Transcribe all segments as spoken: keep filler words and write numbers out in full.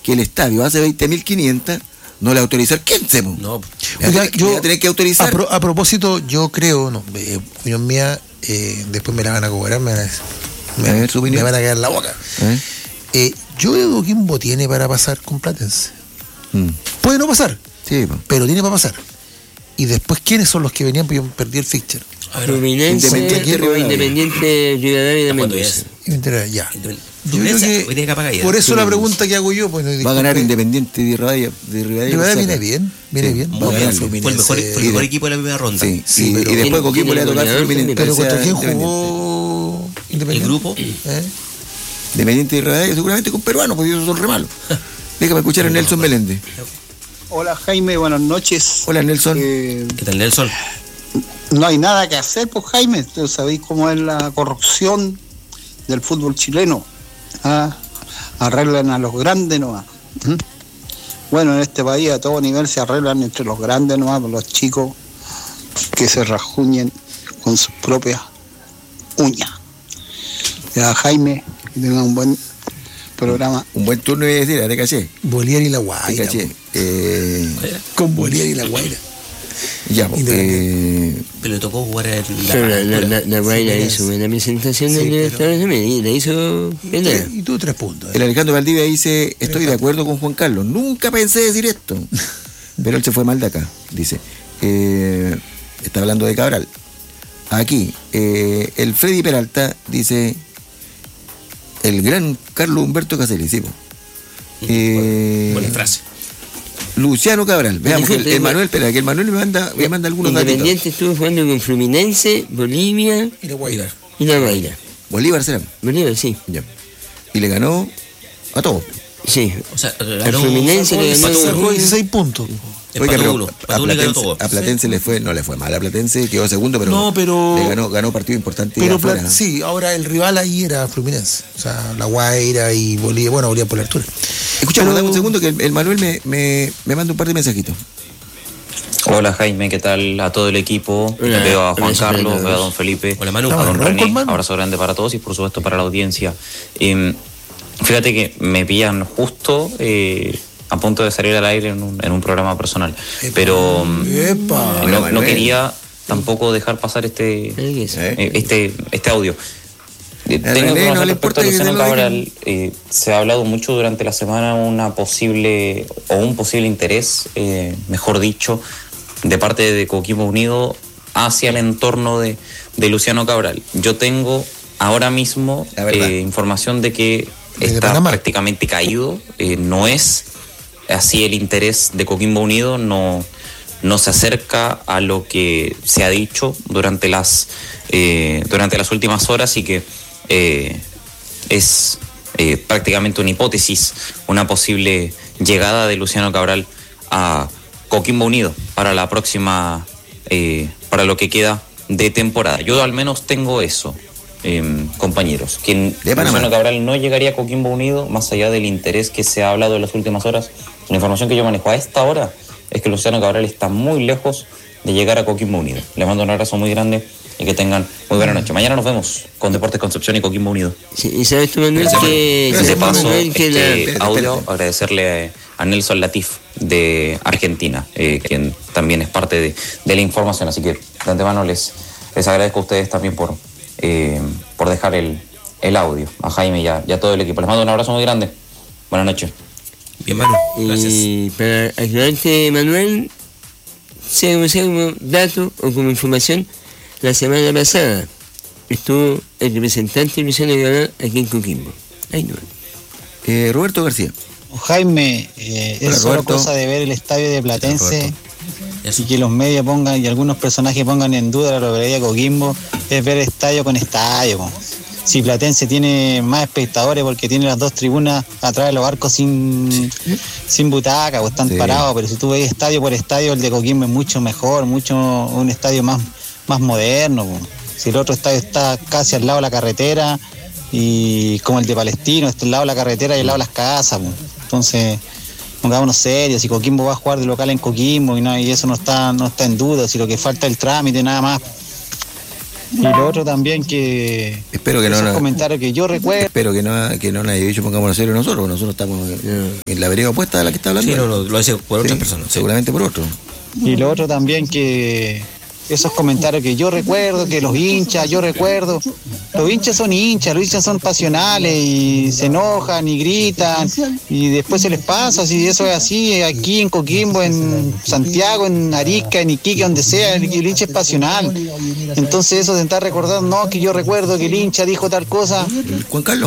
que el estadio hace veinte mil quinientos no le autorizar quién se no. Oiga, yo voy a tener que autorizar. A, pro, a propósito, yo creo, no, eh, opinión mía, eh, después me la van a cobrar, me van a, me, a ver, su opinión. me van a quedar la boca. ¿Eh? Eh, yo creo que Coquimbo tiene para pasar con Platense. Mm. Puede no pasar, Sí, po. pero tiene para pasar. Y después, ¿quiénes son los que venían? Porque yo perdí el fixture. Fluminense Independiente o Rivadavia. Independiente Rivadavia de Mendoza. Ya. Yo creo que que por eso Sí, la pregunta que hago yo, pues, no, Va a ganar Independiente de Rivadavia. De Rivadavia, Rivadavia saca. viene bien, viene Sí, bien. muy Va a bien. ganar fue el Fluminense. mejor, fue el mejor equipo de la primera ronda. Sí, Sí, y, pero- y después Coquimbo le va a tiene tocar goleador Fluminense. Pero contra quién Independiente. jugó Independiente. El grupo. ¿Eh? Independiente de Rivadavia, seguramente con peruanos, porque ellos son re malos. Déjame escuchar a Nelson Meléndez. Hola Jaime, buenas noches. Hola Nelson. Eh, ¿Qué tal, Nelson? no hay nada que hacer, pues Jaime. Ustedes sabéis cómo es la corrupción del fútbol chileno. Ah, arreglan a los grandes nomás. ¿Mm? Bueno, en este país a todo nivel se arreglan entre los grandes nomás, por los chicos que se rajuñen con sus propias uñas. Ya, Jaime, que tenga un buen programa. Un buen turno, iba a decir, te caché. Bolívar y la Te Guaira. caché. Eh, Con Bolívar y la Guaira. ya, pues, eh, Pero le tocó jugar a la, Pero la, la, la, la Guaira Sí, hizo buena presentación sí, en pero- Libertadores de América, la hizo pelea. Y tú tres puntos. el ¿eh? Alejandro Valdivia dice, estoy de acuerdo con Juan Carlos. Nunca pensé decir esto. Pero él se fue mal de acá, dice. Eh, está hablando de Cabral. Aquí, eh, el Freddy Peralta dice, el gran Carlos Humberto Caselli, sí, po. Eh, Buena frase. Luciano Cabral, veamos, que el, el Disculpe, Manuel, espera, que el Manuel me manda, me manda algunos datos. Independiente estuvo jugando con Fluminense, Bolivia Y la Guaira. y la Guaira. Bolívar será. Bolívar, sí. Ya. Y le ganó a todos. Sí. O sea, Al ganó- Fluminense le ganó empató Sacó uno. dieciséis puntos. Empató Oiga, pero uno. a Empató uno y ganó Platense, todo. a Platense le fue, no le fue mal a Platense, quedó segundo, pero, No, pero- le ganó, ganó partido importante Pero afuera. Pla- sí, ahora el rival ahí era Fluminense. O sea, la Guaira y Bolívar. Bueno, Bolívar por la altura. Escuchamos, Pero- dame un segundo que el, el Manuel me, me, me manda un par de mensajitos. Hola Jaime, ¿qué tal? A todo el equipo. Hola, Veo a hola, Juan Carlos, saludos. veo a don Felipe, Hola, Manu. a don Estamos René. roncos, Manu. Abrazo grande para todos y por supuesto para la audiencia. Eh, fíjate que me pillan justo eh, a punto de salir al aire en un, en un programa personal. Pero ¡Epa! eh, Hola, no, no Manuel. quería tampoco dejar pasar este, ¿Qué es eso? ¿Eh? eh, este, este audio. Eh, A Tengo René no información le respecto a importa que Luciano se lo Cabral. Eh, se ha hablado mucho durante la semana una posible o un posible interés, eh, mejor dicho, de parte de Coquimbo Unido hacia el entorno de, de Luciano Cabral. Yo tengo ahora mismo La verdad. eh, información de que Desde está Panamá. prácticamente caído, eh, no es así el interés de Coquimbo Unido, no, no se acerca a lo que se ha dicho durante las, eh, durante las últimas horas y que eh, es eh, prácticamente una hipótesis, una posible llegada de Luciano Cabral a Coquimbo Unido para la próxima, eh, para lo que queda de temporada. Yo al menos tengo eso, eh, compañeros, que De Panamá. Luciano Cabral no llegaría a Coquimbo Unido más allá del interés que se ha hablado en las últimas horas. La información que yo manejo a esta hora es que Luciano Cabral está muy lejos de llegar a Coquimbo Unido. Le mando un abrazo muy grande y que tengan muy buena noche. Mañana nos vemos con Deportes Concepción y Coquimbo Unido. Sí, y sabes tú, Manuel, que, Gracias, De sabes, paso, Manuel, que la, este Espérate, audio, espérate. agradecerle a Nelson Latif de Argentina, eh, quien también es parte de, de la información. Así que de antemano les, les agradezco a ustedes también por, eh, por dejar el, el audio. A Jaime y a, y a todo el equipo. Les mando un abrazo muy grande. Buenas noches. Bien, Manu. Gracias. y para aclararte, Manuel, sea como sea como dato o como información, la semana pasada estuvo el representante Luciano Cabral aquí en Coquimbo. Ahí no. Eh, Roberto García. Jaime, eh, Hola, es solo Roberto. cosa de ver el estadio de Platense Eso. y que los medios pongan y algunos personajes pongan en duda la propiedad de Coquimbo, es ver estadio con estadio. Po. Si Platense tiene más espectadores porque tiene las dos tribunas atrás de los arcos sin, sin butaca o están Sí. parados, pero si tú ves estadio por estadio, el de Coquimbo es mucho mejor, mucho un estadio más, más moderno. Po. Si el otro estadio está casi al lado de la carretera y como el de Palestino, está al lado de la carretera y al lado de las casas. Po. Entonces, pongámonos serios, si Coquimbo va a jugar de local en Coquimbo y, no, y eso no está, no está en duda, si lo que falta es el trámite nada más. Y lo otro también que... Espero que no... esos no comentarios que yo recuerdo... espero que no, que no nadie dicho pongamos a serio nosotros, nosotros estamos en, en la vereda opuesta de la que está hablando. Sí, no, no, lo hace por otras Sí, personas. Sí. Seguramente por otro. Y lo otro también que esos comentarios que yo recuerdo, que los hinchas, yo recuerdo, los hinchas son hinchas, los hinchas son pasionales y se enojan y gritan y después se les pasa, si eso es así, aquí en Coquimbo, en Santiago, en Arica, en Iquique, donde sea, el, el hincha es pasional. Entonces eso de estar recordando, no, que yo recuerdo que el hincha dijo tal cosa, Juan Carlos.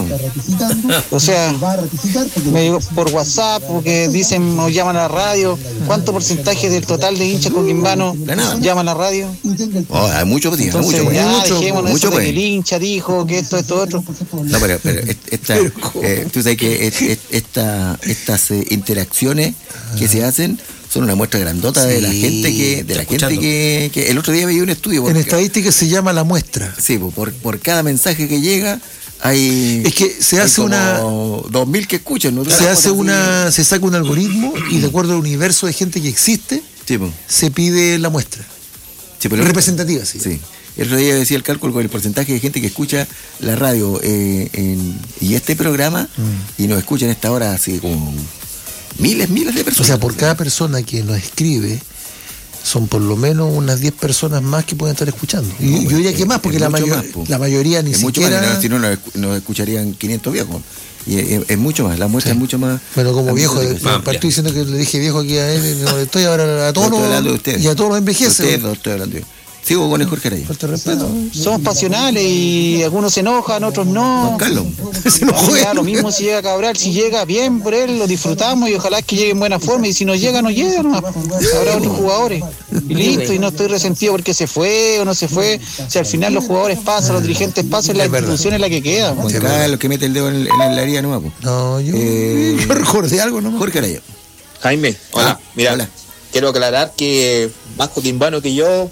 o sea, me digo por WhatsApp, porque dicen, nos llaman a la radio, ¿cuánto porcentaje del total de hinchas coquimbanos De nada. llaman a la radio? Oh, hay mucho, tío, Entonces mucho, ya mucho, dejémonos mucho, eso de pues. que el hincha dijo que esto, esto, otro. No, pero, pero est- esta, eh, tú sabes que est- est- esta, estas eh, interacciones que se hacen son una muestra grandota de la Sí, gente que, de la gente escuchando. que, que el otro día veía un estudio En porque- estadística se llama la muestra. sí, pues, por, por cada mensaje que llega hay Es que se hay hace como una- dos mil que escuchan, ¿no? Se hace una, se saca un algoritmo y de acuerdo al universo de gente que existe, Sí, pues. se pide la muestra. Sí, pero- Representativa, sí. Sí. El otro día decía el cálculo con el porcentaje de gente que escucha la radio eh, en- y este programa Mm. y nos escuchan a esta hora así como miles, miles de O personas. sea, por cada persona que nos escribe, son por lo menos unas diez personas más que pueden estar escuchando. Y No, yo pues, diría que es- más, porque es la, mucho mayor- más, po. la mayoría ni Es mucho más, siquiera... no, si no nos, escu- nos escucharían quinientos viejos. Y es, es mucho más, la muestra Sí. es mucho más. Bueno, como la viejo, muestra de- que- Más partí amplia. diciendo que le dije viejo aquí a él, y no, estoy ahora a Yo todos estoy hablando de los, ustedes. y a todos los De envejece. ustedes dos estoy hablando yo. Sigo con el Jorge Araya. Falta de respeto. Somos pasionales y algunos se enojan, otros no. Juan Carlos. Se enojó Me da él. lo mismo si llega Cabral, si llega bien por él, lo disfrutamos y ojalá que llegue en buena forma. Y si no llega, no llega, no. Habrá otros jugadores. Y listo, y no estoy resentido porque se fue o no se fue. Si al final los jugadores pasan, los dirigentes pasan, la Es verdad. institución es la que queda. Juan Sí, Carlos que mete el dedo en, el- en la herida nueva. po. No, yo, Eh, yo recordé algo nomás. Jorge Araya. Jaime, hola. Ah, Mira, hola. quiero aclarar que más coquimbano que yo,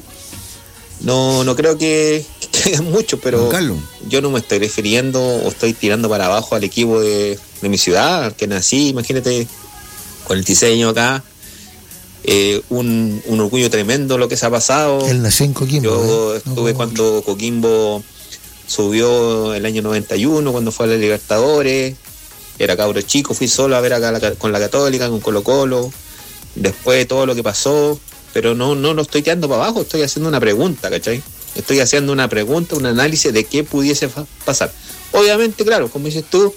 no, no creo que, que hagan mucho, pero Juan Carlos. yo no me estoy refiriendo o estoy tirando para abajo al equipo de, de mi ciudad, al que nací, imagínate, cuarenta y seis años acá, eh, un, un orgullo tremendo lo que se ha pasado. Él nació en Coquimbo. Yo ¿eh? No estuve como- cuando Coquimbo subió el año noventa y uno, cuando fue a la Libertadores. Era cabro chico, fui solo a ver acá la- con la Católica, con Colo Colo. Después de todo lo que pasó, pero no, no lo estoy tirando para abajo, estoy haciendo una pregunta, ¿cachai? Estoy haciendo una pregunta, un análisis de qué pudiese fa- pasar. Obviamente, claro, como dices tú,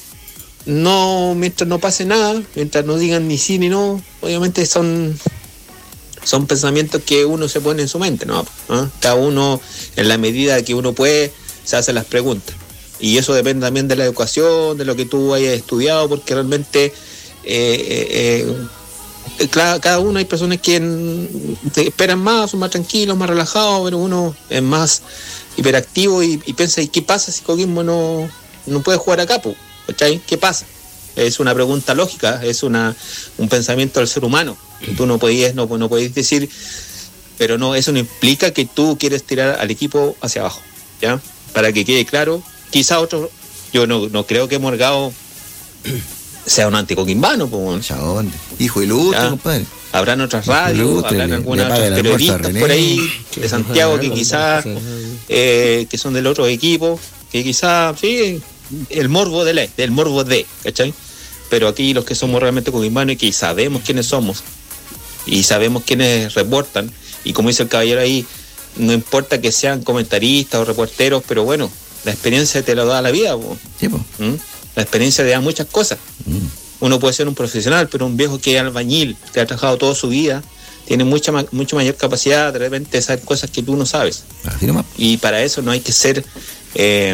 no, mientras no pase nada, mientras no digan ni sí ni no, obviamente son son pensamientos que uno se pone en su mente, ¿no? ¿Ah? Cada uno, en la medida que uno puede, se hace las preguntas. Y eso depende también de la educación, de lo que tú hayas estudiado, porque realmente eh, eh, eh, cada, cada uno hay personas que mm, te esperan más, son más tranquilos, más relajados, pero uno es más hiperactivo y, y piensa, ¿y qué pasa si Coquimbo no, no puede jugar acá? Po? ¿Cachai? ¿Qué pasa? Es una pregunta lógica, es una, un pensamiento del ser humano. Tú no podías, no, no podías decir, pero no, eso no implica que tú quieres tirar al equipo hacia abajo, ¿ya? Para que quede claro, quizá otro, yo no, no creo que Morgado sea un anticoquimbano, pues, Chabón. Hijo ilustre, Ya. compadre. habrán otras radios, Ilustre, habrán le- algunas le paga otras el almuerzo a periodistas René. por ahí de Santiago que quizás eh, que son del otro equipo, que quizás sí, el morbo de la, del morbo de, ¿cachai? Pero aquí los que somos realmente cogimbanos y que sabemos quiénes somos y sabemos quiénes reportan, y como dice el caballero ahí, no importa que sean comentaristas o reporteros, pero bueno, la experiencia te la da la vida, po. Sí, po. ¿Mm? La experiencia te da muchas cosas. Mm. Uno puede ser un profesional, pero un viejo que es albañil, que ha trabajado toda su vida, tiene mucha ma- mucho mayor capacidad de repente de saber cosas que tú no sabes. Así nomás. Y para eso no hay que ser, eh,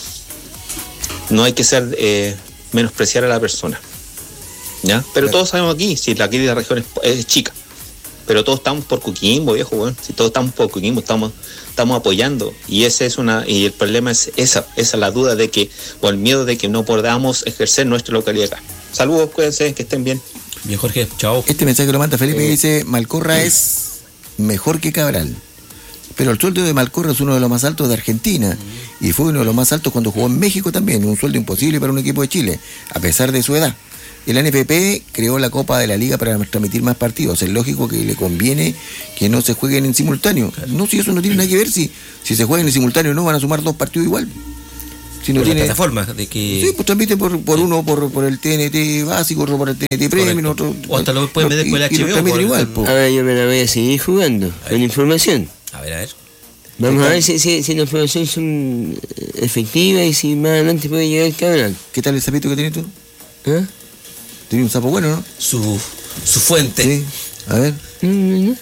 no hay que ser eh, menospreciar a la persona, ¿ya? Pero todos sabemos aquí, si la querida región es, es chica, pero todos estamos por Coquimbo, viejo, weón. Si todos estamos por Coquimbo, estamos, estamos apoyando. Y ese es una, y el problema es esa, esa la duda de que, o el miedo de que no podamos ejercer nuestra localidad acá. Saludos, cuídense, que estén bien. Bien, Jorge, chao. Este mensaje lo manda Felipe y dice, Malcorra es mejor que Cabral. Pero el sueldo de Malcorra es uno de los más altos de Argentina. Y fue uno de los más altos cuando jugó en México también. Un sueldo imposible para un equipo de Chile, a pesar de su edad. el N F P creó la Copa de la Liga para transmitir más partidos. Es lógico que le conviene que no se jueguen en simultáneo. No, si eso no tiene nada que ver, si, si se juegan en simultáneo no van a sumar dos partidos igual. Si no por tiene la plataforma de que... Sí, pues transmiten por, por uno por, por el T N T básico, otro por el T N T Premium, otro... O hasta lo pueden meter por el H B O. Y lo transmiten igual, pues. Ahora yo me la voy a seguir jugando con información. A ver, a ver. Vamos a ver si, si, si las informaciones son efectivas y si más adelante puede llegar el Cabral. ¿Qué tal el sapito que tienes tú? ¿Ah? Tienes un sapo bueno, ¿no? Su, su fuente. Sí, a ver. No, no, no.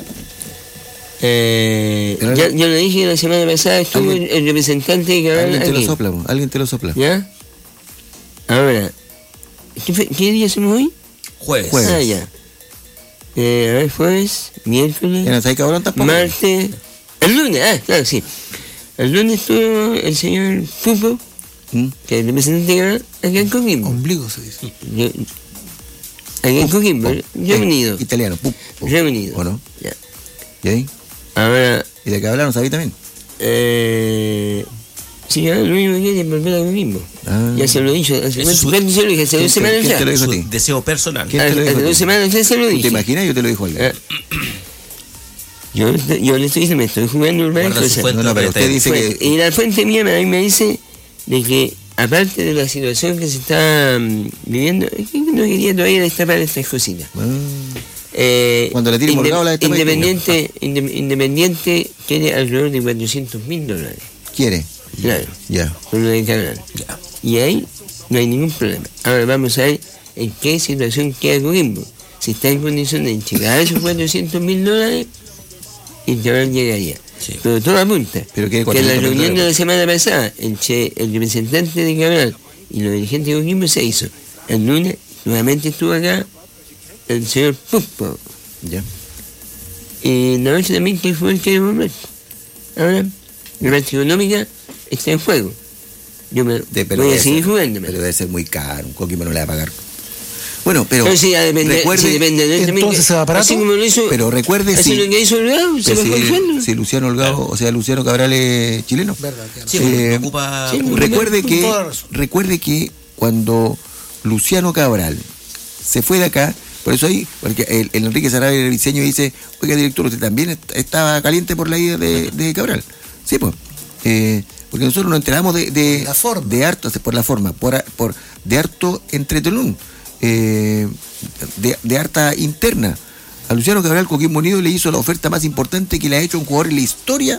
Eh, Pero ya, alguien- yo lo dije que la semana pasada estuvo el, alguien- el representante de Cabral Alguien te lo aquí. sopla, po, alguien te lo sopla. ¿Ya? Ahora, ¿qué, fe- qué día somos hoy? Jueves. Jueves. Ah, ya. Eh, a ver, jueves, miércoles, ¿Ya no sabes cabrón tampoco? martes, el lunes, ah, claro, sí. El lunes estuvo el señor Pupo, ¿Mm? que es el representante de Cabral, aquí en Coquimbo. Ombligo se dice. Yo- Aquí en Coquimbo, reunido. Italiano, pup, pup. Reunido. ¿O no? Ya. ¿Y ahí? Ahora, ¿Y de qué hablaron, sabí también? eh, sí, ya lo único que quiere es volver a Coquimbo. Ah. Ya se lo he dicho, hace Eso es su- ¿cuánto se lo dije? Hace ¿Quién dos te- semanas quién ya. te lo dijo a Su ti? deseo personal. ¿Quién te lo Hace dijo a hace ti? dos semanas ya se lo ¿Tú te dije. imaginas? Yo te lo dijo alguien. Ah, Yo, yo le estoy diciendo, me estoy jugando por varias Guarda su cosas. fuente. No, no, pero usted dice Fue- que... Y la fuente mía a mí me dice de que, aparte de la situación que se está mm, viviendo, es que no quería todavía destapar estas cositas. Ah, Eh, Cuando le tire inde- morgado la destapa y Independiente, inde- Independiente tiene alrededor de cuatrocientos mil dólares. ¿Quiere? Claro, Ya. con lo de Cabral. Ya. Y ahí no hay ningún problema. Ahora vamos a ver en qué situación queda Coquimbo. Si está en condiciones de llegar a esos cuatrocientos mil dólares, y Cabral llegaría. Sí. Pero todo apunta Pero ¿qué que en la cuatrocientos mil reunión de dólares? la semana pasada, el, che, el representante de Cabral y los dirigentes de Coquimbo se hizo. El lunes nuevamente estuvo acá el señor Pupo. Ya. Y la noche también que el fútbol quiere volver. Ahora, la parte económica está en juego. Yo me De- pero voy a debe seguir ser- jugándome. Pero debe ser muy caro. Un Coquimbo no le va a pagar. Bueno, pero... Pero sí, ya depende, recuerde, sí, depende de él también, entonces que- se va barato, así como lo hizo, pero recuerde así si- lo que hizo Holgado, se que bajó el sueldo. si, si Luciano Holgado, o sea, Luciano Cabral es chileno. Verdad, tiene Sí, razón. Eh, bueno, ocupa... sí, ocupa- Recuerde Con que, toda razón. recuerde que cuando Luciano Cabral se fue de acá, por eso ahí, porque el, el Enrique Sarabia el diseño dice, oiga director, usted también est- estaba caliente por la ida de, de Cabral. Sí, pues. Eh, porque nosotros nos enteramos de, de, La forma. de harto, por la forma, por, por de harto entretenún, eh, de, de harta interna. A Luciano Cabral Coquimbo Unido le hizo la oferta más importante que le ha hecho un jugador en la historia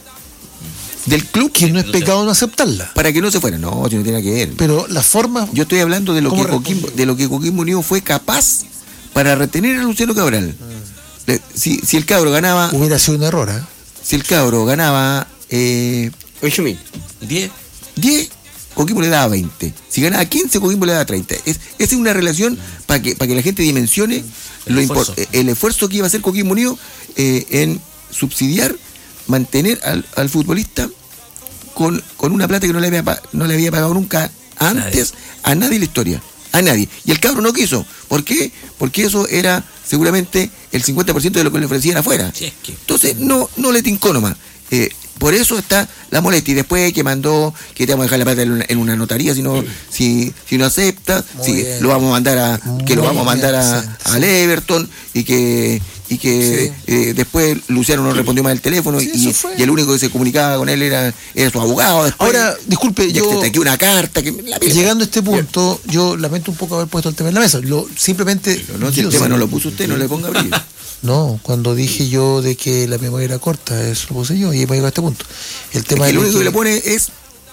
del club Que no es pecado no aceptarla. para que no se fuera. No, si no tiene nada que ver. Pero la forma. Yo estoy hablando de lo que ¿Cómo Coquimbo, respondió? de lo que Coquimbo Unido fue capaz para retener a Luciano Cabral. Le- Si, si el cabro ganaba, Hubiera sido un error, ¿eh? si el cabro ganaba eh, ocho mil. diez. diez, Coquimbo le daba veinte. Si ganaba quince, Coquimbo le daba treinta. Es, esa es una relación para que, para que la gente dimensione El lo esfuerzo. impor- el esfuerzo que iba a hacer Coquimbo Unido eh, en subsidiar, mantener al, al futbolista con, con una plata que no le había, pa- no le había pagado nunca antes a nadie en la historia. A nadie. Y el cabro no quiso. ¿Por qué? Porque eso era seguramente el cincuenta por ciento de lo que le ofrecían afuera. Sí, es que... Entonces no, no le tincó nomás. Eh, por eso está la molestia. Y después que mandó que te vamos a dejar la plata en una, en una notaría si no, si, si no acepta, Muy si bien. lo vamos a mandar a, que lo Muy vamos a mandar bien, a, sí, al Everton y que y que eh, después Luciano no respondió más el teléfono Sí, y, eso fue. y el único que se comunicaba con él era, era su abogado. Después, Ahora, disculpe, y yo- aquí una carta que la pila. Llegando a este punto, yo lamento un poco haber puesto el tema en la mesa. Lo, simplemente. Pero no, si el yo tema sé- no lo puso usted, no le ponga brillo. No, cuando dije yo de que la memoria era corta, eso lo puse yo y hemos llegado a este punto. El tema Es que de el único que le pone es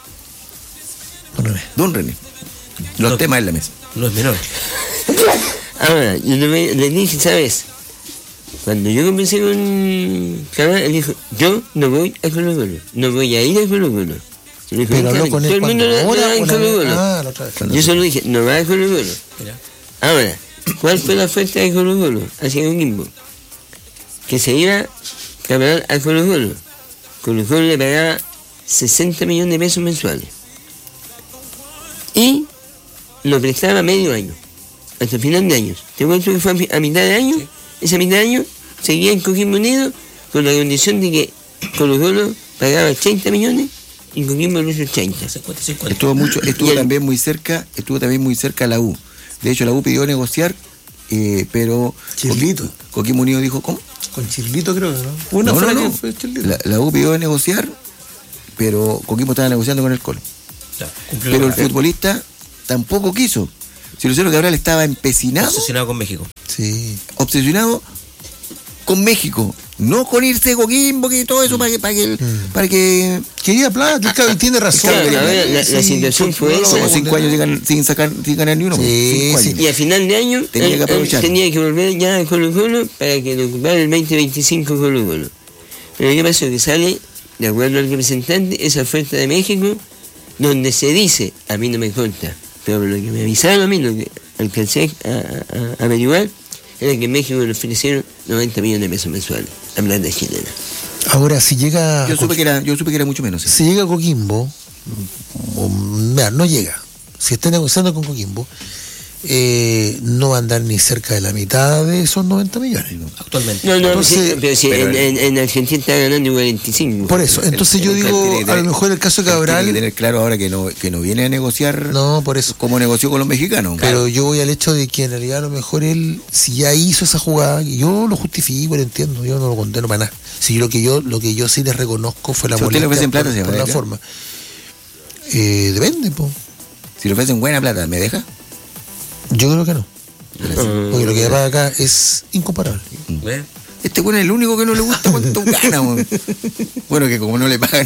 Don René. Don René. Los No. temas en la mesa. No es menor. Ahora, yo le, le dije, ¿sabes? Cuando yo conversé con Cabral, él dijo, yo no voy a Colo Colo, no voy a ir a Colo Colo. Se lo dijo Pero habló claramente. con Todo él el cuando mundo no- no ahora va a o Colo la, Colo. ah, la otra vez. Yo solo dije, no va a Colo Colo. Mira. Ahora, ¿cuál fue la oferta de Colo Colo hacia Coquimbo? Que se iba Cabral a Colo Colo. Colo Colo le pagaba sesenta millones de pesos mensuales. Y lo prestaba medio año, hasta el final de año. Te cuento que fue a mi- a mitad de año, esa mitad de año seguía en Coquimbo Unido con la condición de que Colo Colo pagaba ochenta millones y Coquimbo lo hizo ochenta. cincuenta y cincuenta. Estuvo mucho, estuvo Y el- también muy cerca, estuvo también muy cerca la U. De hecho, la U pidió negociar, eh, pero Chirlito. Coquimbo Unido dijo, ¿cómo? Con Chirlito creo, ¿no? Una No, fue no, la no. que fue Chirlito. La, la U pidió negociar, pero Coquimbo estaba negociando con el Colo. Ya, cumplió Pero el la- futbolista tampoco quiso. Si Luciano Cabral estaba empecinado, obsesionado con México. Sí. obsesionado con México, no con irse de Coquimbo, que todo eso para que, para que, el- para que Quería plata, el cabrón tiene razón. Claro, pero- a ver, la- la situación fue no lo esa. como vamos a cinco poner. años llegan sin sacar, sin ganar ni uno. Sí, cinco sí. años. Y a final de año Tenía él- que él aprovechar. tenía que volver ya a Colo Colo para que lo ocupara el veinte veinticinco Colo Colo. Pero ¿qué pasó? Que sale, de acuerdo al representante, esa oferta de México, donde se dice, a mí no me consta, pero lo que me avisaron a mí, lo que alcancé a, a- a averiguar, era que en México le ofrecieron noventa millones de pesos mensuales a plata chilena. Ahora, si llega. Yo supe que era, yo supe que era mucho menos. Si llega a Coquimbo, o, mira, no llega. Si está negociando con Coquimbo, eh, no va a andar ni cerca de la mitad de esos noventa millones. Actualmente. No, no, Entonces, sí, pero si pero- en, en- en Argentina está ganando cuarenta y cinco. Por eso, entonces yo El- el- digo, tiene que a lo tener- mejor el caso de Tiene que Cabral, tener claro ahora que no, que no viene a negociar no, por eso. como negoció con los mexicanos. Pero yo voy al hecho de que en realidad a lo mejor él, si ya hizo esa jugada, y yo lo justifico, lo entiendo, yo no lo condeno para nada. Si lo que yo, lo que yo sí les reconozco fue la Si a usted le molestia ofrecen plata, por, ¿se va por de la acá? forma. Eh, depende, po. Si le ofrecen buena plata, ¿me deja? Yo creo que no. Ah, Porque lo que paga acá es incomparable. ¿Ve? Este bueno es el único que no le gusta cuánto gana. weón. Bueno, que como no le pagan.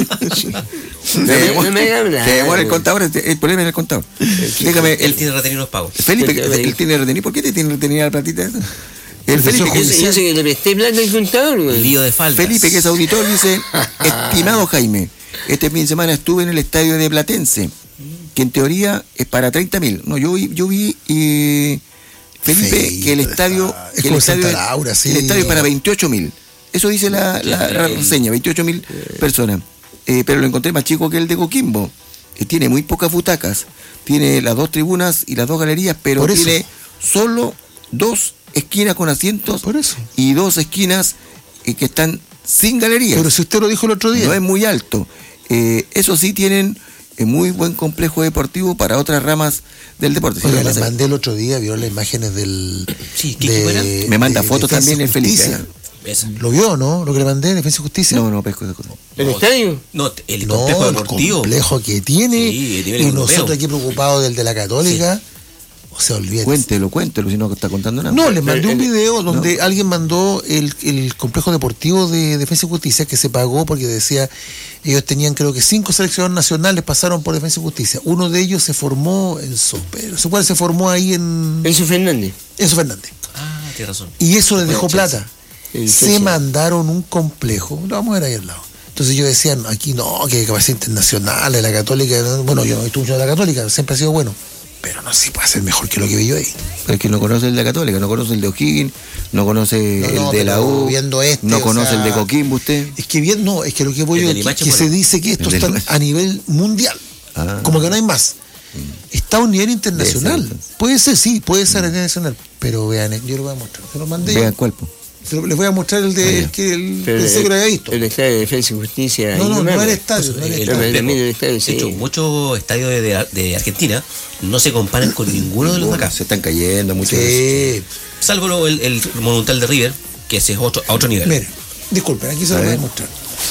me- no me haga hablar, Te demora el weón. contador, este- el problema es el contador. Déjame, Él el, tiene retenido los pagos. Felipe, Él- él tiene retenido. ¿Por qué te tiene retenida la platita esa? El Porque Felipe, soy que Yo, es, sé- yo sé que le presté plata al contador, güey. Lío de faldas. Felipe, que es auditor, dice: estimado Jaime, este fin de semana estuve en el estadio de Platense, que en teoría es para treinta mil. No, yo vi, yo vi eh, Felipe, Feíto que el el estadio, estadio. Es que el como estadio, Santa Laura, sí. el estadio es para veintiocho mil. Eso dice la, la- la reseña, veintiocho mil personas. Eh, pero lo encontré más chico que el de Coquimbo. Eh, tiene muy pocas butacas. Tiene las dos tribunas y las dos galerías, pero Por eso. tiene solo dos esquinas con asientos Por eso. y dos esquinas eh, que están sin galerías. Pero si usted lo dijo el otro día. No es muy alto. Eh, eso sí, tienen eh, muy buen complejo deportivo para otras ramas del deporte. Sí, Oiga, lo que les pasa es- mandé el otro día, vio las imágenes del. Sí, ¿qué equipo era? Me manda de fotos Defensa también y el Felipe. Justicia. ¿eh? Esa. ¿Lo vio, no? Lo que le mandé, Defensa y Justicia. No, no, pesco esa cosa. ¿El estadio? No, el No, complejo el deportivo. complejo que tiene. Sí, a nivel y europeo. nosotros aquí preocupados del de la Católica. O sea, olvídate. Cuéntelo, cuéntelo, si no está contando nada. No, les mandé un El- el- video donde alguien mandó el, el complejo deportivo de Defensa y Justicia que se pagó porque decía, ellos tenían creo que cinco seleccionados nacionales pasaron por Defensa y Justicia. Uno de ellos se formó en Sopero, ¿se cuál se formó ahí en Enzo Fernández. Enzo Fernández. Ah, tienes razón. Y eso les dejó plata. El Se Chelsea. mandaron un complejo, lo vamos a ver ahí al lado. Entonces yo decía, no, aquí no, que capacidad internacional, de la Católica, no, bueno, yo no estuve mucho de la Católica, siempre ha sido bueno, pero no sé si puede ser mejor que lo que vi yo ahí. Pero es que no conoce el de la Católica, no conoce el de O'Higgins, no conoce No, no, el de la pero U, viendo este, no o conoce sea, el de Coquimbo usted. Es que bien, no, es que lo que voy El yo, del que, Limache, que bueno. se dice que estos El del están Limache. a nivel mundial, Ah. como que no hay más. Está a un nivel internacional. Debe ser. Puede ser, sí, puede ser a nivel nacional, pero vean, yo lo voy a mostrar. Se lo mandé. Vean cuál, po. Se lo- les voy a mostrar el de Ah, ya. el que el, Pero pensé que lo había visto. El estadio de Defensa y Justicia. No, ahí no, no nomás, era ¿no? estadio, no era El estadio. Pero complejo. también el estadio, sí. De hecho, muchos estadios de, de- de Argentina no se comparan con ninguno de los de acá. Se están cayendo muchos. Sí. Salvo lo- el, el Monumental de River, que ese es otro, a otro nivel. Mire, disculpen, aquí se A lo voy a ver. mostrar.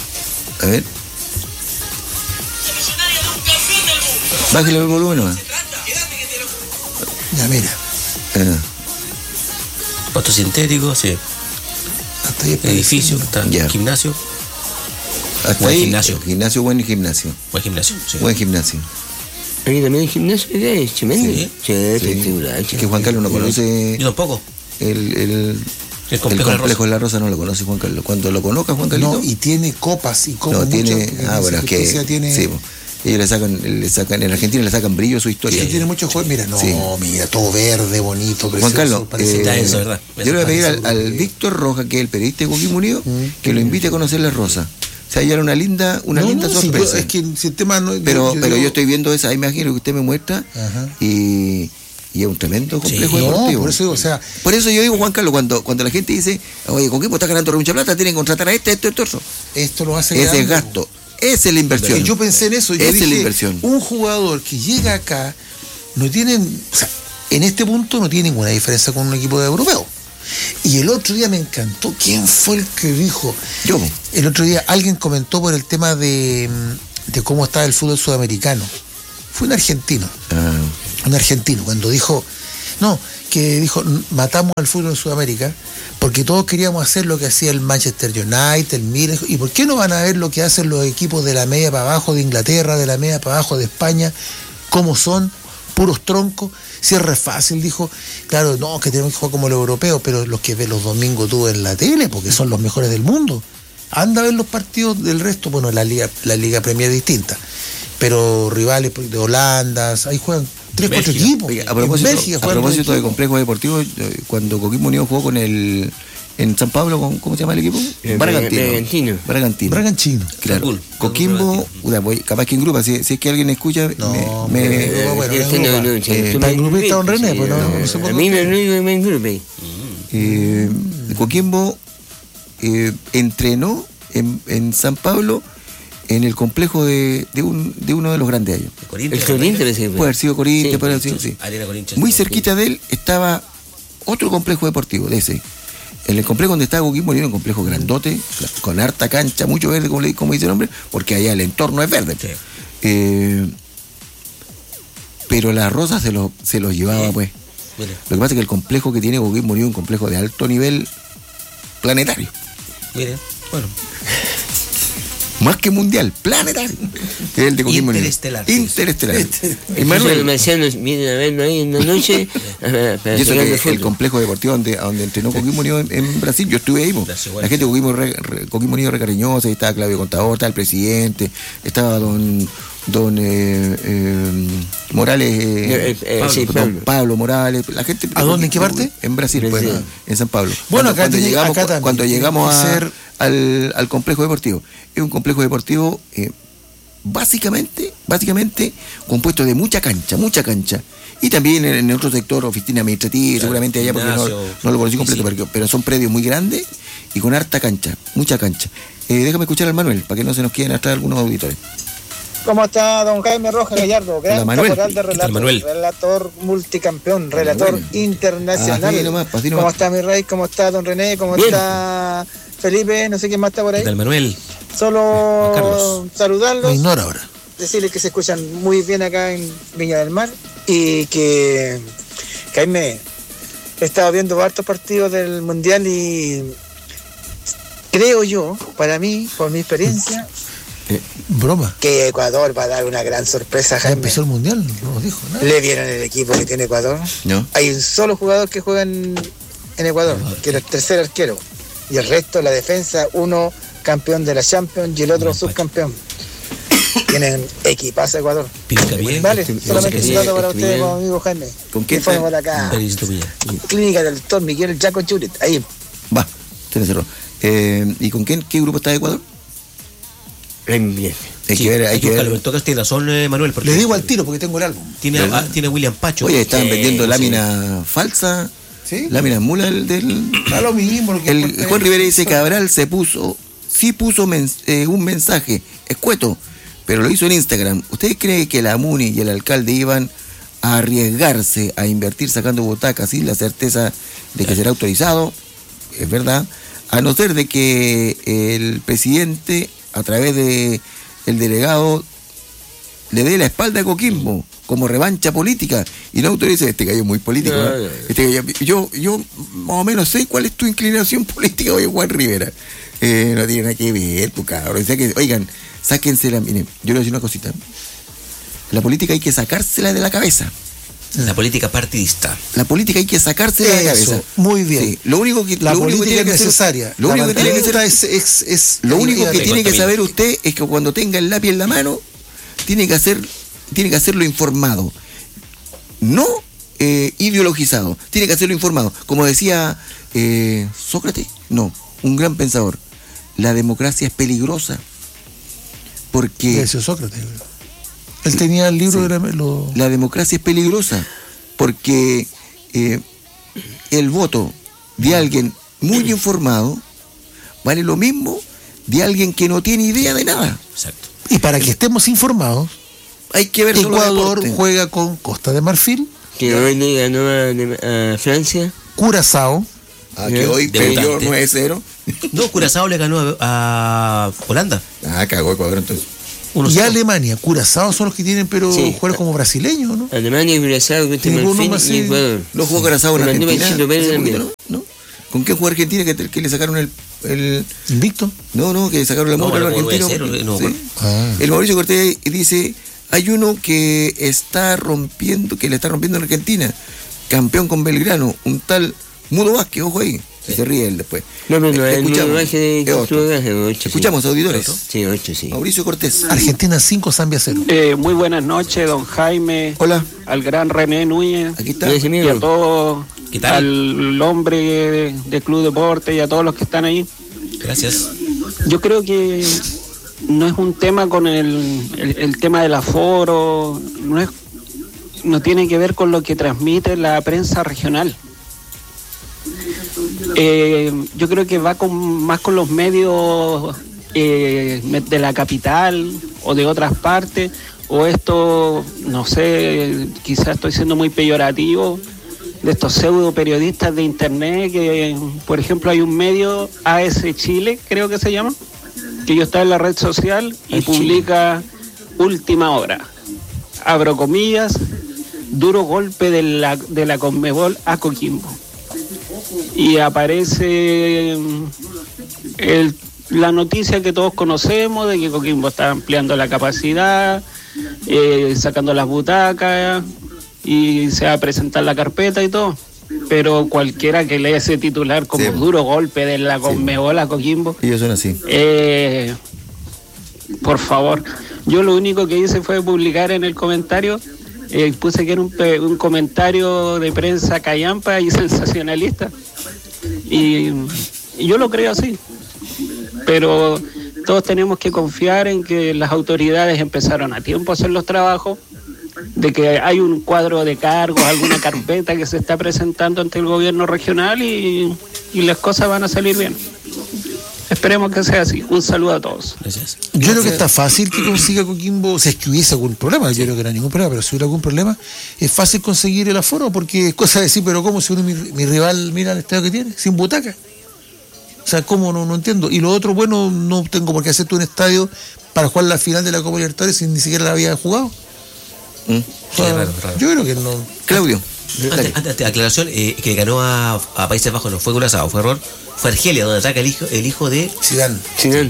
A ver. Bájale el volumen nomás. Ya, mira, Ah, Pasto sintético, sí. hasta ahí El edificio, está Ya. gimnasio. hasta Buen ahí, gimnasio. Gimnasio, buen gimnasio. Buen gimnasio, sí. Buen gimnasio. Aquí también el gimnasio de Chiménez. Sí. Sí, espectacular. Es que Juan Carlos no conoce Yo tampoco. el, el, El el complejo, de la complejo Rosa. de la Rosa, no lo conoce Juan Carlos. Cuando lo conozca Juan Carlito, No, y tiene copas y como no, tiene. muchas, porque Ah, bueno, es que. Justicia tiene, Sí, po. ellos le sacan, le sacan, en Argentina le sacan brillo a su es historia. que tiene muchos juegos. Mira, no, Sí. mira, todo verde, bonito, Juan precioso. Carlos, parece- eh, Está eso, ¿verdad? yo le voy a pedir al, Parece al que- Víctor Roja, que es el periodista de Coquimbo Unido, Mm. que lo invite a conocer la Rosa. O sea, ya era una linda, una No, linda no, si sorpresa. yo- es que si el tema no. pero yo, pero digo- yo estoy viendo esa imagen que usted me muestra Ajá. y, y es un tremendo complejo Sí. No, deportivo. por eso digo, o sea, Por eso yo digo, Juan Carlos, cuando, cuando la gente dice, oye, Coquimbo está ganando mucha plata, tienen que contratar a este, esto, esto, esto. esto lo hace. Ese es grande, gasto, esa es la inversión. Y yo pensé en eso. Yo Esa es la dije, inversión. un jugador que llega acá no tiene. O sea, en este punto no tiene ninguna diferencia con un equipo de europeo. Y el otro día me encantó, ¿quién fue el que dijo? Yo. El otro día alguien comentó por el tema de, de cómo estaba el fútbol sudamericano. Fue un argentino. Ah, Un argentino, cuando dijo, no, que dijo, matamos al fútbol en Sudamérica porque todos queríamos hacer lo que hacía el Manchester United, el Milan, ¿y por qué no van a ver lo que hacen los equipos de la media para abajo de Inglaterra, de la media para abajo de España, cómo son, puros troncos? Si es re fácil, dijo, claro, no, que tenemos que jugar como los europeos, pero los que ves los domingos tú en la tele, porque son los mejores del mundo. Anda a ver los partidos del resto, bueno, la Liga, la Liga Premier es distinta, pero rivales de Holanda, ahí juegan tres, cuatro equipos. Oiga, a propósito, en Bélgica a juegan propósito tres de equipos. complejo deportivo, eh, cuando Coquimbo Unido jugó con el en San Pablo, con, ¿cómo se llama el equipo? Eh, Bragantino. Bragantino. Bragantino. Bragantino. Claro. Cool. Coquimbo, puta, voy- capaz que en grupa, si, si es que alguien escucha, No, me, me- eh, bueno, Eh, en que no, Europa. no, Eh, tú está me en grupo, está don invitas, René, sí, pues no, no, no se puede a mí me contar. lo digo que me en grupo. eh, Coquimbo eh, entrenó en, en San Pablo en el complejo de, de, un, de uno de los grandes años. El Corinthians. Corinthians parece que fue. Puede haber sido Corinthians, Sí, puede haber sido, sí. Arena Corinthians. Muy cerquita de él estaba otro complejo deportivo, de ese. En el complejo donde estaba Coquimbo era un complejo grandote, con harta cancha, mucho verde, como, le, como dice el hombre, porque allá el entorno es verde. Sí. Eh, pero la Rosa se los se los llevaba, pues. Mira, Lo que pasa es que el complejo que tiene Coquimbo es un complejo de alto nivel planetario. mira. Bueno, Más que mundial, planetario. Es el de Coquimbo Unido. Interestelar. Interestelar. Entonces, los Emanuel, marcianos vienen a verlo ahí en la noche para, para y eso jugar que de el fútbol. complejo deportivo donde, donde entrenó Coquimbo Unido en, en Brasil, yo estuve ahí, po. Gracias, bueno. La gente de Coquimbo, re, re- Coquimbo Unido re cariñosa, ahí estaba Claudio Contador, estaba el presidente, estaba don don eh, eh, Morales, eh, Eh, eh, Pablo, sí, don Pablo. Pablo Morales, la gente. ¿A dónde? ¿En qué parte? En Brasil, pues, Brasil. en San Pablo. Bueno, cuando, acá cuando tiene- llegamos, acá también cuando tiene llegamos que a- ser- al, al complejo deportivo, es un complejo deportivo eh, básicamente, básicamente compuesto de mucha cancha, mucha cancha. Y también en, en otro sector, oficina administrativa, Claro, seguramente allá, porque no, gimnasio, no lo conocí completo, piscina. pero, pero son predios muy grandes y con harta cancha, mucha cancha. Eh, déjame escuchar al Manuel, para que no se nos queden atrás algunos auditores. ¿Cómo está don Jaime Rojas Gallardo? Gran Manuel. caporal de ¿Qué tal, relator, Manuel? relator multicampeón, relator bueno. internacional. Así nomás, así nomás. ¿Cómo está mi rey? ¿Cómo está don René? ¿Cómo Bien. está Felipe? No sé quién más está por ¿qué ahí. tal, Manuel? Solo Carlos. Lo saludarlos, ignora ahora. decirles que se escuchan muy bien acá en Viña del Mar y que Jaime, he estado viendo hartos partidos del Mundial y creo yo, para mí, por mi experiencia, Broma. que Ecuador va a dar una gran sorpresa, Ya Jaime. empezó el mundial, no nos dijo nada. ¿Le vieron el equipo que tiene Ecuador? ¿No? Hay un solo jugador que juega en, en Ecuador, que es el tercer arquero. Y el resto, la defensa, uno campeón de la Champions y el otro subcampeón. Tienen equipazo Ecuador. Pinta bien. Vale, Este- solamente este- un dato para este- ustedes, como amigo Jaime. ¿Con qué Informe está? por acá. Felicito, Villa. Clínica del doctor Miguel Jaco Churit. Ahí. Va, se le cerró. Eh, ¿Y con quién, qué grupo está de Ecuador? Bien. Hay Sí, que ver, hay que buscarlo. ver. En todo caso tiene razón, eh, Manuel. Porque Le digo al tiro porque tengo el álbum. Tiene, ¿Verdad? ah, tiene a William Pacho. Oye, estaban Eh, vendiendo sí. lámina falsa, ¿Sí? lámina mula del, del- Da lo mismo. Lo que El importa Juan es- Rivera dice Cabral se puso, sí puso mens- eh, un mensaje escueto, pero lo hizo en Instagram. ¿Usted cree que la MUNI y el alcalde iban a arriesgarse a invertir sacando butacas sin la certeza de que será autorizado? Es verdad. A no ser de que el presidente, a través de el delegado, le dé la espalda a Coquimbo como revancha política y no autorice. Este gallo es muy político, No, ¿no? no, no. Este gallo- yo, yo más o menos sé cuál es tu inclinación política, oye, Juan Rivera. Eh, no tiene nada que ver, tu cabrón. O sea que, oigan, sáquensela. Miren, yo le voy a decir una cosita. La política hay que sacársela de la cabeza. La política partidista. La política hay que sacársela de la Eso, cabeza. muy bien. Sí, lo único que, La lo único que política tiene es que hacer- necesaria. Lo La único que tiene que partidista hacer es, es, es- Lo único iba a que decir. tiene que contamina. saber usted es que cuando tenga el lápiz en la mano, tiene que hacer, tiene que hacerlo informado. No eh, ideologizado. Tiene que hacerlo informado. Como decía eh, Sócrates, no, un gran pensador. La democracia es peligrosa. Porque Decía Sócrates. Él tenía el libro de la- lo- la democracia es peligrosa. Porque eh, el voto de alguien muy informado vale lo mismo de alguien que no tiene idea de nada. Exacto. Y para que estemos informados, Hay que ver solo Ecuador deporte. juega con Costa de Marfil, que Ya. hoy le ganó a, a Francia. Curazao. Ah, que hoy Debutante. perdió nueve cero. No, Curazao le ganó a, a Holanda. Ah, cagó Ecuador entonces. uno Y cero. Alemania. Curazao son los que tienen, pero Sí. juegan como brasileños, ¿no? Alemania, Curazao, Costa Tiene uno Marfil más, y sí. Ecuador. ¿No jugó Curazao en Le mandó Argentina? Panchito Pérez Hace también. poquito, ¿no? ¿No? ¿Con qué jugó Argentina que, que le sacaron el, el... Invicto. No, no, que sacaron la No, mora a los ganó nueve argentinos? cero, no, Sí. bueno. Ah. El Mauricio Cortés dice, hay uno que está rompiendo, que le está rompiendo en Argentina, campeón con Belgrano, un tal Mudo Vázquez, ojo ahí. Y se ríe él después. No, pero no, Eh, el escuchamos, baje de es otro. ocho. Escuchamos, auditores. Sí, ocho, sí. Mauricio Cortés. Argentina cinco, Zambia cero. Eh, muy buenas noches, don Jaime, Hola, al gran René Núñez aquí está. Gracias, y amigo. a todo, ¿Qué tal? al hombre de, de Club Deporte y a todos los que están ahí. Gracias. Yo creo que no es un tema con el, el, el tema del aforo, no es, no tiene que ver con lo que transmite la prensa regional. Eh, yo creo que va con, más con los medios eh, de la capital o de otras partes, o esto, no sé, quizás estoy siendo muy peyorativo, de estos pseudo periodistas de internet, que por ejemplo hay un medio, A S Chile, creo que se llama, que yo está en la red social y publica Última Hora, abro comillas, duro golpe de la, de la Conmebol a Coquimbo. Y aparece el, la noticia que todos conocemos de que Coquimbo está ampliando la capacidad, eh, sacando las butacas y se va a presentar la carpeta y todo. Pero cualquiera que lea ese titular como Sí. duro golpe de la Conmebol a Coquimbo, Ellos son así. eh, por favor, yo lo único que hice fue publicar en el comentario, eh, puse que era un, pe- un comentario de prensa callampa y sensacionalista, y, y yo lo creo así, pero todos tenemos que confiar en que las autoridades empezaron a tiempo a hacer los trabajos, de que hay un cuadro de cargos, alguna carpeta que se está presentando ante el gobierno regional y, y las cosas van a salir bien. Esperemos que sea así. Un saludo a todos. Gracias. Yo creo que está fácil que consiga Coquimbo, si es que hubiese algún problema, yo creo que no hay ningún problema, pero si hubiera algún problema, es fácil conseguir el aforo, porque es cosa de decir, pero ¿cómo si uno, mi, mi rival mira el estadio que tiene? Sin butaca. O sea, ¿cómo? No, no entiendo. Y lo otro, bueno, no tengo por qué hacer tú un estadio para jugar la final de la Copa Libertadores si ni siquiera la había jugado. ¿Mm? O sea, Sí, raro, raro. yo creo que no. Claudio. Antes, antes de aclaración, eh, que ganó a, a Países Bajos no fue Curazao, fue error. Fue Argelia, donde ataca el hijo, el hijo de. Zidane. Zidane.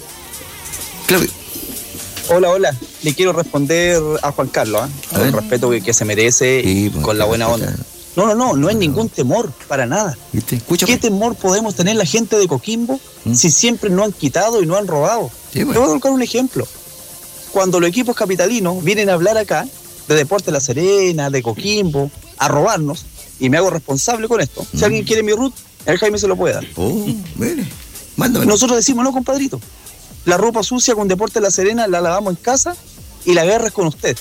Claudio. Hola, hola. Le quiero responder a Juan Carlos, ¿eh? A con el ver. respeto que, que se merece Sí, y pues, con la buena onda. claro. No, no, no, no hay ningún temor, para nada. ¿Viste? Escucha. ¿Qué temor podemos tener la gente de Coquimbo ¿Mm? si siempre no han quitado y no han robado? Sí, Te bueno. voy a colocar un ejemplo. Cuando los equipos capitalinos vienen a hablar acá de Deportes La Serena, de Coquimbo, a robarnos, y me hago responsable con esto. Si Mm. alguien quiere mi root, el Jaime se lo puede dar. Oh, mire. Mándame. Nosotros decimos, no, compadrito, la ropa sucia con Deportes La Serena la lavamos en casa y la guerra es con usted.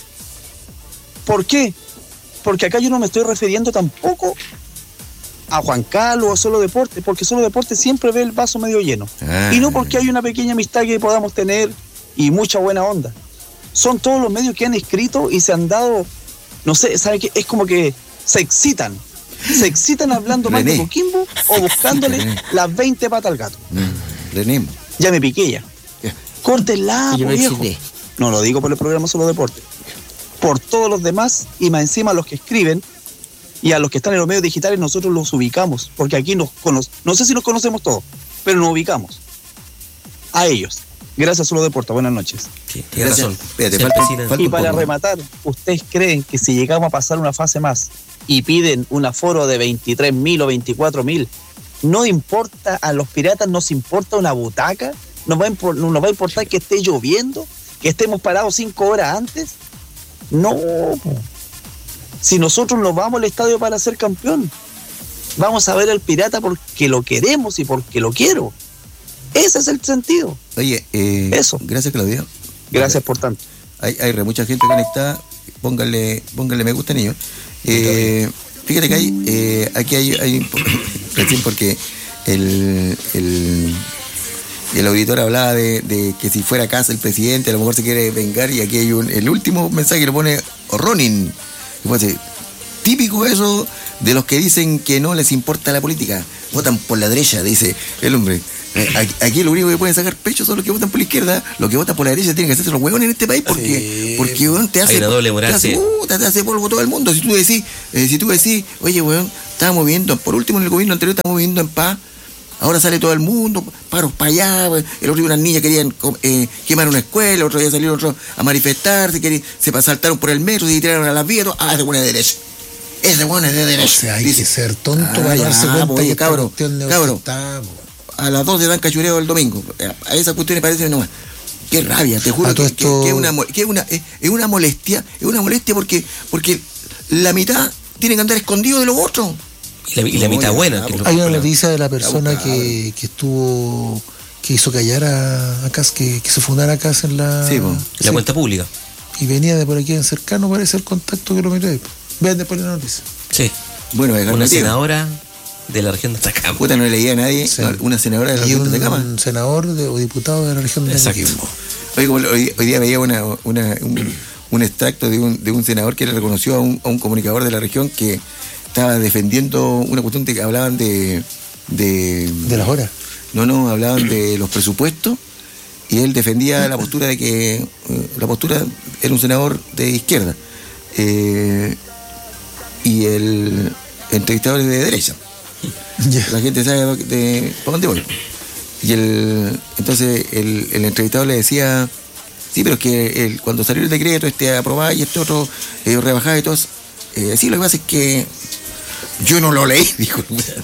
¿Por qué? Porque acá yo no me estoy refiriendo tampoco a Juan Carlos o a Solo Deporte, porque Solo Deporte siempre ve el vaso medio lleno. Ah. Y no porque hay una pequeña amistad que podamos tener y mucha buena onda. Son todos los medios que han escrito y se han dado, no sé, ¿sabe qué? Es como que se excitan. Se excitan hablando más de René. Coquimbo o buscándole René. las veinte patas al gato. Mm, René. Ya me piqué ya. Ya. Córtenla, Yo po, me viejo. excité. No lo digo por el programa Solo Deporte. Por todos los demás y más encima a los que escriben y a los que están en los medios digitales nosotros los ubicamos. Porque aquí nos conocemos. No sé si nos conocemos todos, pero nos ubicamos. A ellos. Gracias Solo Deporte. Buenas noches. Sí, tiene Gracias. razón. Espérate, Se falta- empecinan. falta- Y un para poco. rematar, ¿ustedes creen que si llegamos a pasar una fase más y piden un aforo de veintitrés mil o veinticuatro mil, no importa, a los piratas nos importa una butaca? ¿Nos va a, impor- nos va a importar que esté lloviendo? ¿Que estemos parados cinco horas antes? No. po. Si nosotros nos vamos al estadio para ser campeón, vamos a ver al pirata porque lo queremos y porque lo quiero. Ese es el sentido. Oye, eh, Eso. Gracias, Claudio. Gracias por tanto. Hay, hay re mucha gente conectada. Pónganle, pónganle me gusta, niños. Eh, fíjate que hay, eh, aquí hay, hay un po- recién porque el, el, el auditor hablaba de, de que si fuera a casa el presidente, a lo mejor se quiere vengar, y aquí hay un, el último mensaje que lo pone Ronin. Y pone así, típico eso de los que dicen que no les importa la política. Votan por la derecha, dice el hombre. Eh, aquí, aquí lo único que pueden sacar pecho son los que votan por la izquierda. Los que votan por la derecha tienen que hacerse los huevones en este país porque, Sí. porque weón, te hace, Hay una doble moral, te, hace, sí. uh, te hace polvo todo el mundo. Si tú decís, eh, si tú decís, oye, weón, estábamos viviendo, por último en el gobierno anterior estábamos viviendo en paz. Ahora sale todo el mundo, paros para allá, weón. El otro día unas niñas querían eh, quemar una escuela, el otro día salieron otros a manifestarse, querían, se saltaron por el metro, se tiraron a las vías, todo. Ah, ese weón es de derecha. Ese weón es de derecha. O sea, hay Dice, que ser tonto ah, para ya, darse cuenta pues, oye, que esta cabro, cuestión de cabro. está, po. A las doce dan cachureo el domingo. A esas cuestiones parecen nomás. Qué rabia, te juro A todo que, que- esto- que es una, mo- que es una, es, es una molestia, es una molestia porque, porque la mitad tiene que andar escondido de los otros. Y la, y la No, mitad ya, buena. ya, que es lo Hay una popular. noticia de la persona buscada, que, que estuvo, que hizo callar a, a Kass, que, que se fundara Kass en la... Sí, po. La cuenta pública. Y venía de por aquí en cercano, parece el contacto que lo metió ahí. Vean después la noticia. Sí. Bueno, dejar Una metido. senadora de la región de Atacama. Puta, no leía a nadie. Sí. No, una senadora de la Y región de un, Atacama. un senador de- o diputado de la región de Exacto. Coquimbo. Oye, como hoy, hoy día veía una, una- un, un extracto de un, de un senador que le reconoció a un, a un comunicador de la región que estaba defendiendo una cuestión de que hablaban de, de. De las horas. No, no, hablaban de los presupuestos y él defendía la postura de que. eh, la postura era un senador de izquierda. Eh, y el entrevistador es de derecha. Ya. La gente sabe de, de- para dónde voy. Y el, entonces el, el entrevistador le decía, sí, pero es que el, cuando salió el decreto, este aprobado y este otro eh, rebajado y todo, eh, sí, lo que pasa es que yo no lo leí, dijo.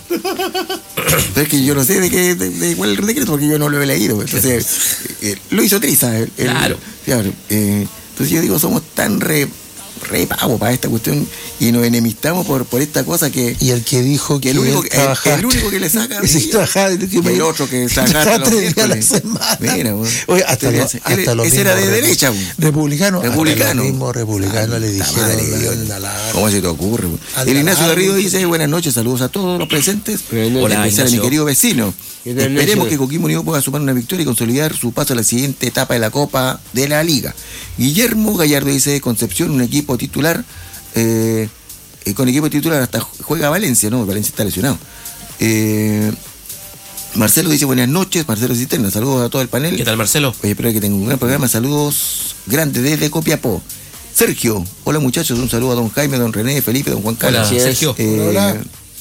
Pero es que yo no sé de qué, de, de cuál es el decreto, porque yo no lo he leído. Entonces, eh, lo hizo Triza. el- el- Claro. claro, eh, entonces yo digo, somos tan re, re pavo para esta cuestión y nos enemistamos por, por esta cosa que, Y el que dijo que que, el único, él el, trabajaba- el único que le saca que sí brillo, trabajaba, que y el otro que trabajaba hasta los tres días a la miércoles. semana. Mira, bueno. Oye, hasta, lo, Ese- hasta los ese era mismos de repu- derecha, bueno. republicano, Republicano. hasta los mismos republicanos le Santa dijeron madre, "Anda, Dios. anda, la- ¿Cómo se te ocurre? güey? Anda El Ignacio largo. Garrido dice, buenas noches, saludos a todos los presentes. Buenas noches. Hola, Hola, especial a mi Ignacio. querido vecino. ¿Qué tal, Esperemos Ignacio? que Coquimbo Unido pueda sumar una victoria y consolidar su paso a la siguiente etapa de la Copa de la Liga. Guillermo Gallardo dice, Concepción, un equipo titular, eh, eh, con equipo titular hasta juega Valencia, ¿no? Valencia está lesionado. Eh, Marcelo dice, buenas noches, Marcelo Cisterna, saludos a todo el panel. ¿Qué tal, Marcelo? Oye, espero que tenga un gran programa. Saludos grandes desde Copiapó. Sergio, hola muchachos, un saludo a don Jaime, don René, Felipe, don Juan Carlos. Hola, Sergio. Eh, Hola.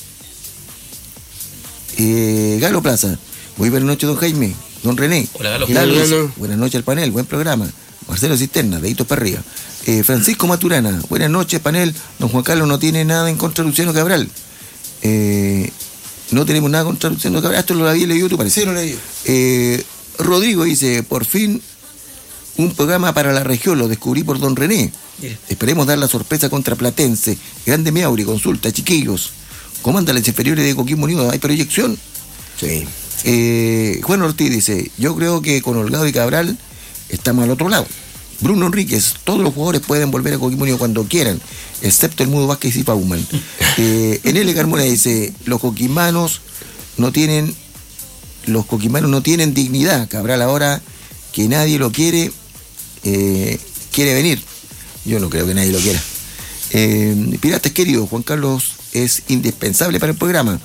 eh, Galo Plaza, muy buenas noches, don Jaime, don René. Hola, Galo. Galo Hola, dice, Galo. buenas noches al panel, buen programa. Marcelo Cisterna, dedito para arriba. Eh, Francisco Maturana, buenas noches, panel. Don Juan Carlos no tiene nada en contra de Luciano Cabral. Eh, no tenemos nada contra Luciano Cabral. Esto lo había leído, tú parece. Sí, lo leí. Eh, Rodrigo dice, por fin un programa para la región, lo descubrí por don René. Mira. Esperemos dar la sorpresa contra Platense. Grande Miauri, consulta, chiquillos. ¿Cómo andan las inferiores de Coquimbo Unido? ¿Hay proyección? Sí. Eh, Juan Ortiz dice, yo creo que con Holgado y Cabral estamos al otro lado. Bruno Enríquez, todos los jugadores pueden volver a Coquimbo Unido cuando quieran, excepto el Mudo Vázquez y Pauman. Eh, Enele Carmona dice, los coquimanos no tienen, los coquimanos no tienen dignidad. Cabral ahora que nadie lo quiere, eh, quiere venir. Yo no creo que nadie lo quiera. Eh, Piratas queridos, Juan Carlos es indispensable para el programa.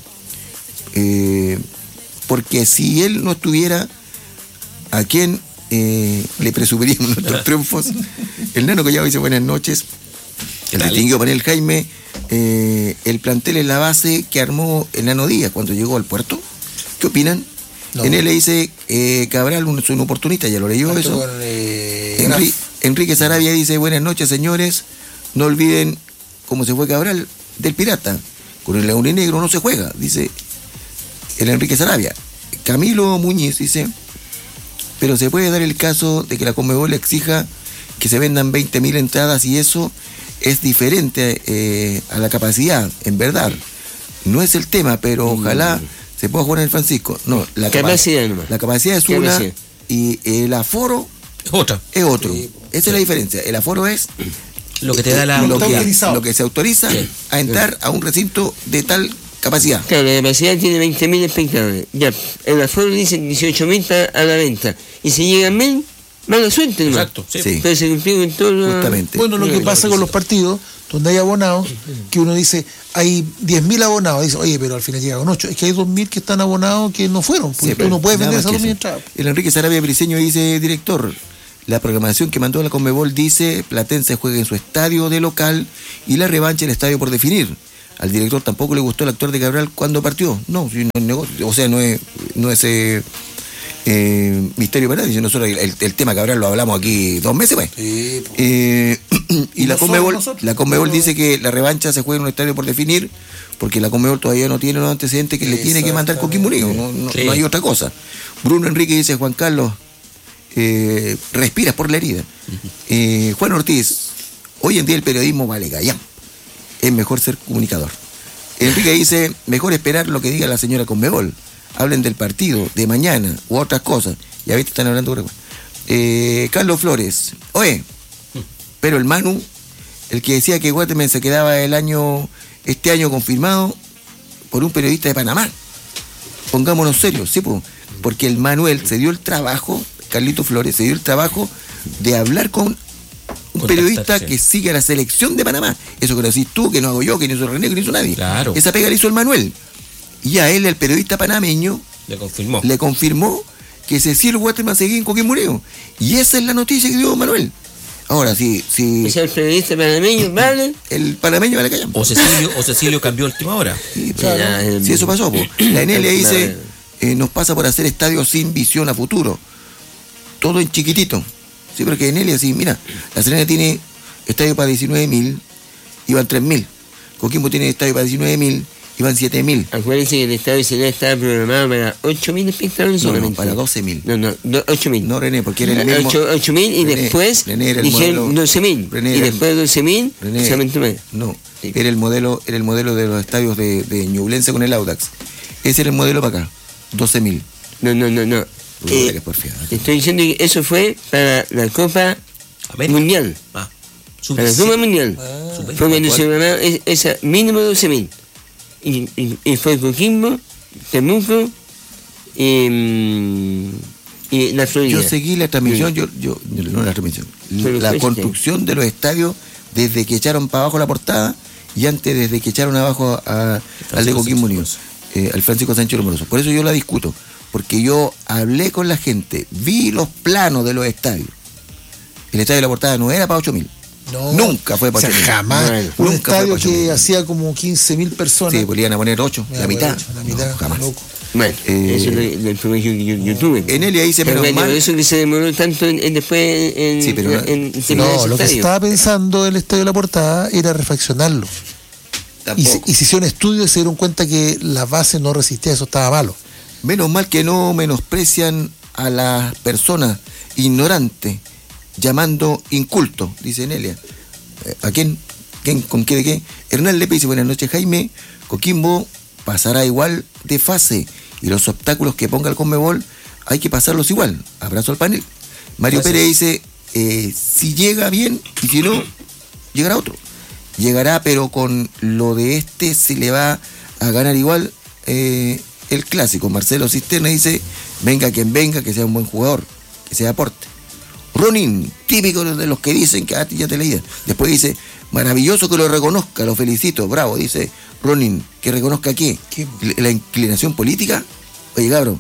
Eh, porque si él no estuviera, ¿a quién eh, le presumiríamos nuestros triunfos? El Nano Collado dice buenas noches. El Dale. distinguido panel Jaime, eh, el plantel es la base que armó el Nano Díaz cuando llegó al puerto. ¿Qué opinan? No. En él le dice eh, Cabral un, es un oportunista, ya lo leyó Harto eso. con, eh, Enri- Graf. Enrique Sarabia dice, buenas noches señores, no olviden cómo se fue Cabral del Pirata, con el León y Negro no se juega, dice el Enrique Sarabia. Camilo Muñiz dice, pero se puede dar el caso de que la Conmebol exija que se vendan veinte mil entradas y eso es diferente eh, a la capacidad, en verdad. No es el tema, pero ojalá se pueda jugar en el Francisco. No, la capa- Capacidad nomás. La capacidad es una Capacidad. y el aforo Es otra. es otro. Esa es la diferencia. El aforo es Lo que te da la lo, está que, autorizado. lo que se autoriza a entrar a un recinto de tal capacidad. Claro, la capacidad tiene veinte mil espectadores. Ya, el aforo dice dieciocho mil está a la venta. Y si llegan mil, mala suerte, ¿no? Exacto, sí. Sí. Pero se cumplió con todo lo- Justamente. Bueno, lo que Sí, pasa con los partidos, donde hay abonados, que uno dice, hay diez mil abonados, dice, oye, pero al final llegaron ocho. Es que hay dos mil que están abonados que no fueron, porque Sí, tú pero no puedes nada vender más esas que dos mil eso. entradas. El Enrique Sarabia Briceño dice, director, la programación que mandó la Conmebol dice, Platense juega en su estadio de local y la revancha en el estadio por definir. Al director tampoco le gustó el actor de Cabral cuando partió. No, si no es negocio, o sea, no es, no es eh, eh, misterio para nadie. Nosotros el, el tema Cabral lo hablamos aquí dos meses, pues. Sí, po. Eh, y Y la no Conmebol, solo nosotros. la Conmebol dice que la revancha se juega en un estadio por definir, porque la Conmebol todavía no tiene los antecedentes que le tiene que mandar Coquimbo Unido, no, no, Sí. no hay otra cosa. Bruno Enrique dice, Juan Carlos, eh, respiras por la herida. Eh, Juan Ortiz, hoy en día el periodismo vale gallam, es mejor ser comunicador. Enrique dice, mejor esperar lo que diga la señora Conmebol, hablen del partido, de mañana, u otras cosas, y ahorita están hablando de... Eh, Carlos Flores, oye, pero el Manu, el que decía que Guatemala se quedaba el año, este año confirmado por un periodista de Panamá. Pongámonos serios, ¿sí? Po? Porque el Manuel se dio el trabajo, Carlito Flores, se dio el trabajo de hablar con un Contactar, periodista sí. que sigue a la selección de Panamá. Eso que lo decís tú, que no hago yo, que no hizo René, que no hizo nadie. Claro. Esa pega la hizo el Manuel. Y a él, el periodista panameño, Le confirmó. le confirmó que Cecilio Guatemala seguía en Coquimbo Unido. Y esa es la noticia que dio Manuel. Ahora, si, si O sea, el periodista panameño, ¿vale? el panameño vale callar. O Cecilio, o Cecilio cambió a última hora. Sí, claro. Ya, el- Si eso pasó, po. La Enelia el- dice, eh, nos pasa por hacer estadios sin visión a futuro. Todo en chiquitito. Sí, porque Enelia, sí, mira, La Serena tiene estadio para diecinueve mil, iban tres mil. Coquimbo tiene estadio para diecinueve mil, iban siete mil. Acuérdense que el Estado de Ciudad estaba programado para ocho mil espectadores No, no, solamente. para doce mil. No, no, do- ocho mil. No, René, porque era el mismo. ocho mil y René, después René era el dijeron modelo- doce mil. René Y era el- después doce mil, René, solamente más. No, Sí. era el modelo, era el modelo de los estadios de, de Ñublense con el Audax. Ese era el modelo para acá, doce mil. No, no, no, no. Eh, te estoy diciendo que eso fue para la Copa América. Mundial. Ah, Para la Copa Mundial. sub Fue cuando ¿cuál? se programó es- esa mínimo doce mil. Y, y, y fue Coquimbo, Temuco y, mm, y la Florida. Yo seguí la transmisión, yo, yo, no la transmisión, Pero la fue construcción de los estadios desde que echaron para abajo la portada y antes desde que echaron abajo a- al de Coquimbo Unido, eh, al Francisco Sánchez Romoroso. Por eso yo la discuto, porque yo hablé con la gente, vi los planos de los estadios. El estadio de la portada no era para ocho mil. No, Nunca fue o para sea, ocho mil. jamás. Bueno, Un nunca fue estadio para ocho mil. que hacía como quince mil personas. Sí, pues le iban a poner ocho, Me la da mitad. ocho, la mitad, No, jamás. loco. Bueno, Eh, esa es la, la información que yo, yo tuve. Enelia dice, Pero menos bueno, mal. eso que se demoró tanto en, en después en, Sí, pero- en, en terminar No, ese lo que se estadio. estaba pensando del estadio de la portada era refaccionarlo. Y, Tampoco. se- y se hicieron estudios y se dieron cuenta que la base no resistía, eso estaba malo. Menos mal que no menosprecian a las personas ignorantes, llamando inculto, dice Nelia. Eh, ¿A quién? ¿Quién? ¿Con qué de qué? Hernán Lepe dice, buenas noches Jaime, Coquimbo pasará igual de fase y los obstáculos que ponga el Conmebol hay que pasarlos igual. Abrazo al panel. Mario Gracias. Pérez dice, eh, si llega bien y si no, llegará otro. Llegará, pero con lo de este se le va a ganar igual eh, el clásico. Marcelo Cisterna dice, venga quien venga, que sea un buen jugador, que sea aporte. Ronin, típico de los que dicen que ah, ya te leía. Después dice, maravilloso que lo reconozca, lo felicito, bravo, dice Ronin, que reconozca qué, ¿Qué? la inclinación política. Oye, cabrón,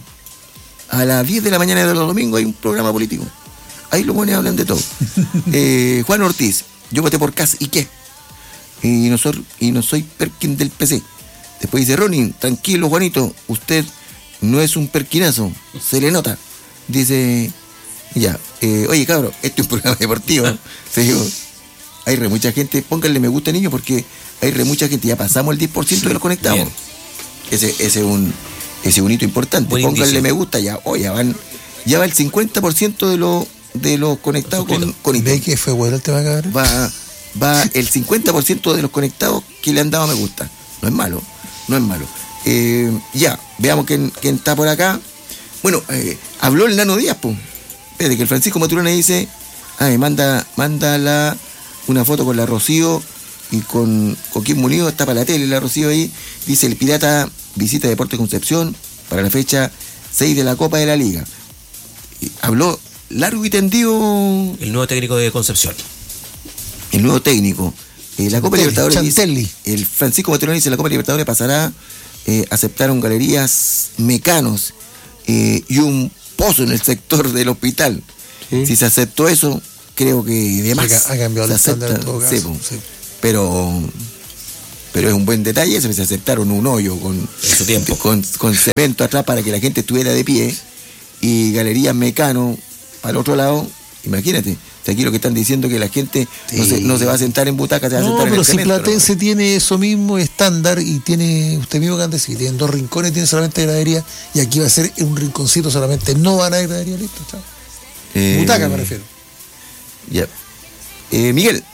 a las diez de la mañana de los domingos hay un programa político. Ahí los buenos hablan de todo. Eh, Juan Ortiz, yo voté por Cas y qué. Y no, soy, y no soy Perkin del P C. Después dice Ronin, tranquilo Juanito, usted no es un perquinazo, se le nota. Dice, ya, eh, oye cabrón, este es un programa deportivo. Se digo, hay re mucha gente, pónganle me gusta niño porque hay re mucha gente, ya pasamos el diez por ciento de los conectados. Bien. Ese, ese es un ese es un hito importante. Buen Pónganle indicio. me gusta, ya, oh, ya van, ya va el cincuenta por ciento de los de los conectados con, con hito. ¿Ve que fue bueno el tema, cabrón? Va, va el cincuenta por ciento de los conectados que le han dado me gusta. No es malo, no es malo. Eh, ya, veamos quién, quién está por acá. Bueno, eh, habló el Nano Díaz, pues. Espérate, que el Francisco Maturana dice, ay, manda, manda la, una foto con la Rocío y con Coquimbo Unido, está para la tele la Rocío ahí. Dice, el Pirata visita Deportes Concepción para la fecha seis de la Copa de la Liga. Y habló largo y tendido. El nuevo técnico de Concepción. El nuevo técnico. Eh, la Copa Libertadores Chantelli. dice, el Francisco Maturana dice, la Copa Libertadores pasará, eh, aceptaron galerías, mecanos eh, y un pozo en el sector del hospital. ¿Sí? Si se aceptó eso, creo que de más. Ha cambiado el estándar en todo caso. Sí, sí. Pero, pero es un buen detalle eso, que se aceptaron un hoyo con, en su tiempo. con, con cemento atrás para que la gente estuviera de pie y galerías mecano para el otro lado. Imagínate, o sea, aquí lo que están diciendo es que la gente sí. no, se, no se va a sentar en butacas, se va no, a sentar en el cemento. No, pero si Platense ¿no? tiene eso mismo estándar y tiene, usted mismo que antes, si tienen dos rincones, tiene solamente gradería y aquí va a ser un rinconcito solamente, no van a ir gradería, listo, chao. Eh, Butaca me refiero. Ya. Eh, Miguel.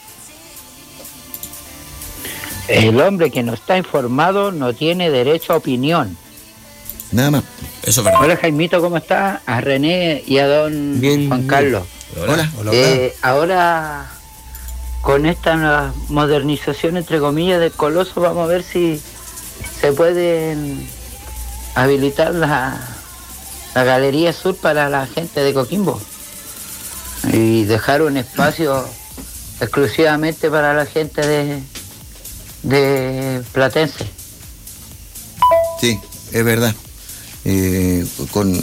El hombre que no está informado no tiene derecho a opinión. Nada más. Eso es verdad. Hola Jaimito, ¿cómo está? A René y a don bien, Juan Carlos. Hola. Hola. Hola, eh, ahora, con esta modernización, entre comillas, del Coloso, vamos a ver si se pueden habilitar la, la Galería Sur para la gente de Coquimbo y dejar un espacio exclusivamente para la gente de, de Platense. Sí, es verdad. Eh, con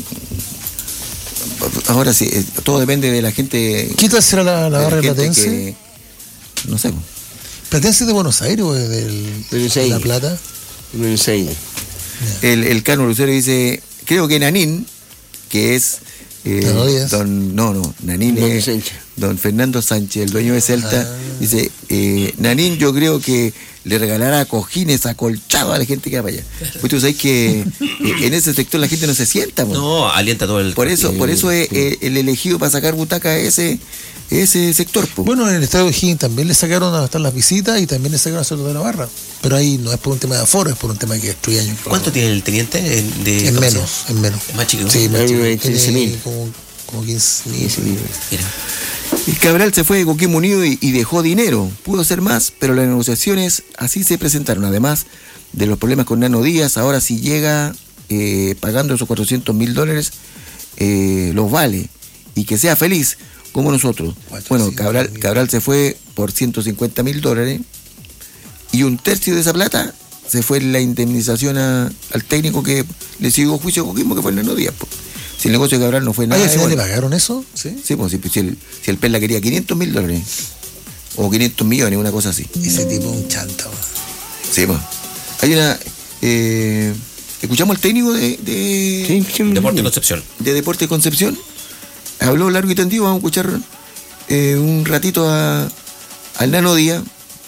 ahora sí, todo depende de la gente. ¿Qué tal será la, la barra de Platense? Que, no sé. ¿Platense de Buenos Aires o es del, de La Plata? De Buenos Aires. El, el Cano Lucero dice, creo que Nanín, que es eh, don, no, no, Nanín don, es don Fernando Sánchez, el dueño de Celta, ah. dice, eh, Nanín yo creo que le regalará cojines acolchados a la gente que va para allá. Pues tú sabes que eh, en ese sector la gente no se sienta. Man. No, alienta todo el... Por eso, por eso es eh, el elegido para sacar butaca a ese, ese sector. Po. Bueno, en el estado de O'Higgins también le sacaron a estar las visitas y también le sacaron a Cerro de la Barra. Pero ahí no es por un tema de aforo, es por un tema de que destruye años. ¿Cuánto tiene el teniente? De en menos, en menos. ¿Es más chico? Sí, más chico. quince mil. Como, como quince mil. Mira. El Cabral se fue de Coquimbo Unido y, y dejó dinero. Pudo hacer más, pero las negociaciones así se presentaron. Además de los problemas con Nano Díaz, ahora si llega eh, pagando esos cuatrocientos mil dólares, eh, los vale. Y que sea feliz, como nosotros. Bueno, Cabral, Cabral se fue por ciento cincuenta mil dólares y un tercio de esa plata se fue en la indemnización a, al técnico que le siguió juicio a Coquimbo, que fue el Nano Díaz. Po. Si el negocio de Cabral no fue nada. ¿Y al final bueno. le pagaron eso? Sí, sí pues si, si, el, si el Perla quería quinientos mil dólares o quinientos millones, una cosa así. Ese tipo es un chanta. Sí, pues. Hay una. Eh, escuchamos al técnico de. de sí, sí, Deporte Concepción. De Deporte Concepción. Habló largo y tendido. Vamos a escuchar eh, un ratito a, al Nano Díaz.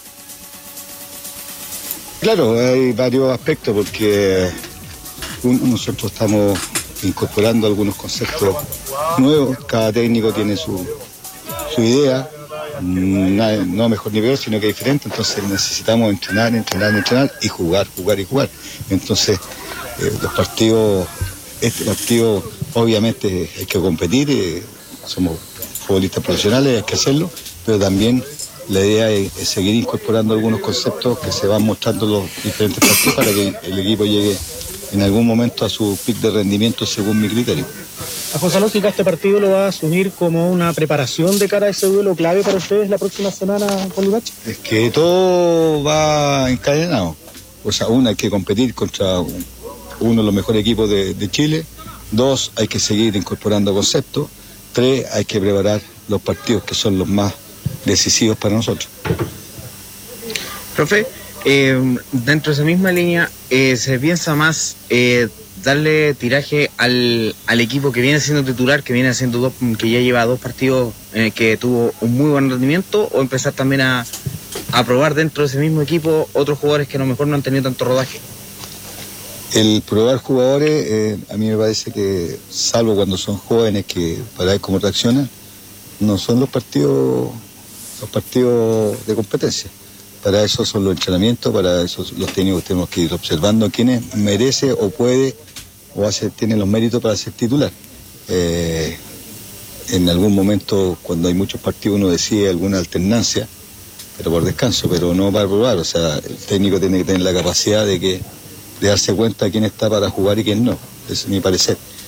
Claro, hay varios aspectos porque un, nosotros estamos incorporando algunos conceptos nuevos, cada técnico tiene su, su idea, no, no mejor ni peor, sino que diferente, entonces necesitamos entrenar, entrenar, entrenar y jugar, jugar y jugar. Entonces, eh, los partidos, este partido obviamente hay que competir, eh, somos futbolistas profesionales, hay que hacerlo, pero también la idea es, es seguir incorporando algunos conceptos que se van mostrando los diferentes partidos para que el equipo llegue en algún momento a su pic de rendimiento según mi criterio. A José Lógica, este partido lo va a asumir como una preparación de cara a ese duelo clave para ustedes la próxima semana con Limache. Es que todo va encadenado. O sea, uno, hay que competir contra uno de los mejores equipos de, de Chile. Dos, hay que seguir incorporando conceptos. Tres, hay que preparar los partidos que son los más decisivos para nosotros. Profe, Eh, dentro de esa misma línea, eh, se piensa más eh, darle tiraje al, al equipo que viene siendo titular, que viene haciendo dos, que ya lleva dos partidos en el que tuvo un muy buen rendimiento, o empezar también a, a probar dentro de ese mismo equipo otros jugadores que a lo mejor no han tenido tanto rodaje. El probar jugadores, eh, a mí me parece que, salvo cuando son jóvenes, que para ver cómo reaccionan, no son los partidos, los partidos de competencia. Para eso son los entrenamientos, para eso los técnicos tenemos que ir observando quiénes merece o puede o hace, tiene los méritos para ser titular. Eh, en algún momento, cuando hay muchos partidos, uno decide alguna alternancia, pero por descanso, pero no para probar. O sea, el técnico tiene que tener la capacidad de que de darse cuenta de quién está para jugar y quién no. Ese es mi parecer.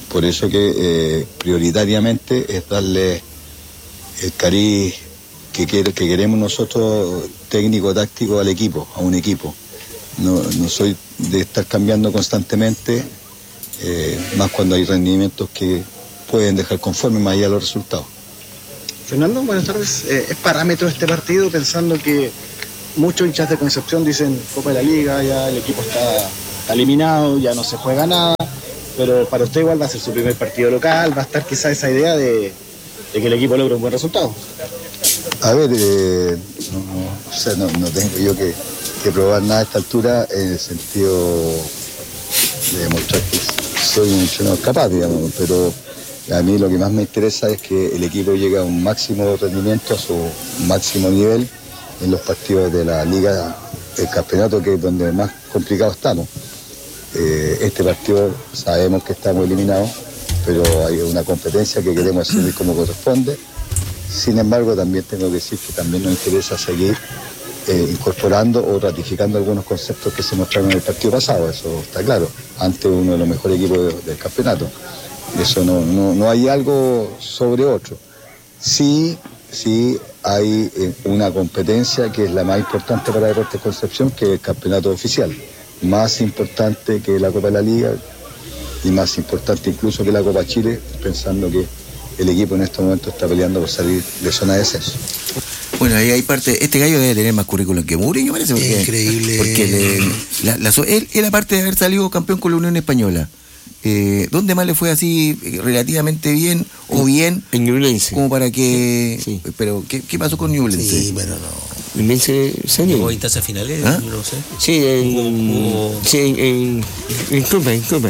por eso que eh, prioritariamente es darle el cariz que, que, que queremos nosotros, técnico, táctico, al equipo, a un equipo. No, no soy de estar cambiando constantemente, eh, más cuando hay rendimientos que pueden dejar conforme más allá de los resultados. Fernando, buenas tardes. Eh, ¿Es parámetro este partido pensando que muchos hinchas de Concepción dicen Copa de la Liga, ya el equipo está, está eliminado, ya no se juega nada, pero para usted igual va a ser su primer partido local, va a estar quizá esa idea de, de que el equipo logre un buen resultado? A ver, eh, no, no, o sea, no, no tengo yo que, que probar nada a esta altura en el sentido de demostrar que soy un entrenador capaz, digamos, pero a mí lo que más me interesa es que el equipo llegue a un máximo rendimiento, a su máximo nivel en los partidos de la Liga, el campeonato, que es donde más complicado estamos. Eh, este partido sabemos que estamos eliminados, pero hay una competencia que queremos asumir como corresponde. Sin embargo, también tengo que decir que también nos interesa seguir eh, incorporando o ratificando algunos conceptos que se mostraron en el partido pasado, eso está claro, ante uno de los mejores equipos de, del campeonato. Eso no, no, no hay algo sobre otro. Sí, sí hay eh, una competencia que es la más importante para Deportes Concepción, que es el campeonato oficial, más importante que la Copa de la Liga y más importante incluso que la Copa Chile, pensando que el equipo en este momento está peleando por salir de zona de descenso. Bueno, ahí hay parte, este gallo debe tener más currículum que Mourinho, parece. Porque, increíble. Porque le, la, la, él, él, aparte de haber salido campeón con la Unión Española, eh, ¿dónde más le fue así eh, relativamente bien o bien? En Ñublense. Como para que... Sí. Pero, ¿qué, qué pasó con Ñublense? Sí, pero no. Ñublense salió. ¿Llegó a instancias finales? ¿Ah? No sé. Sí, en, Hubo- sí, en, en, en Copa, en Copa.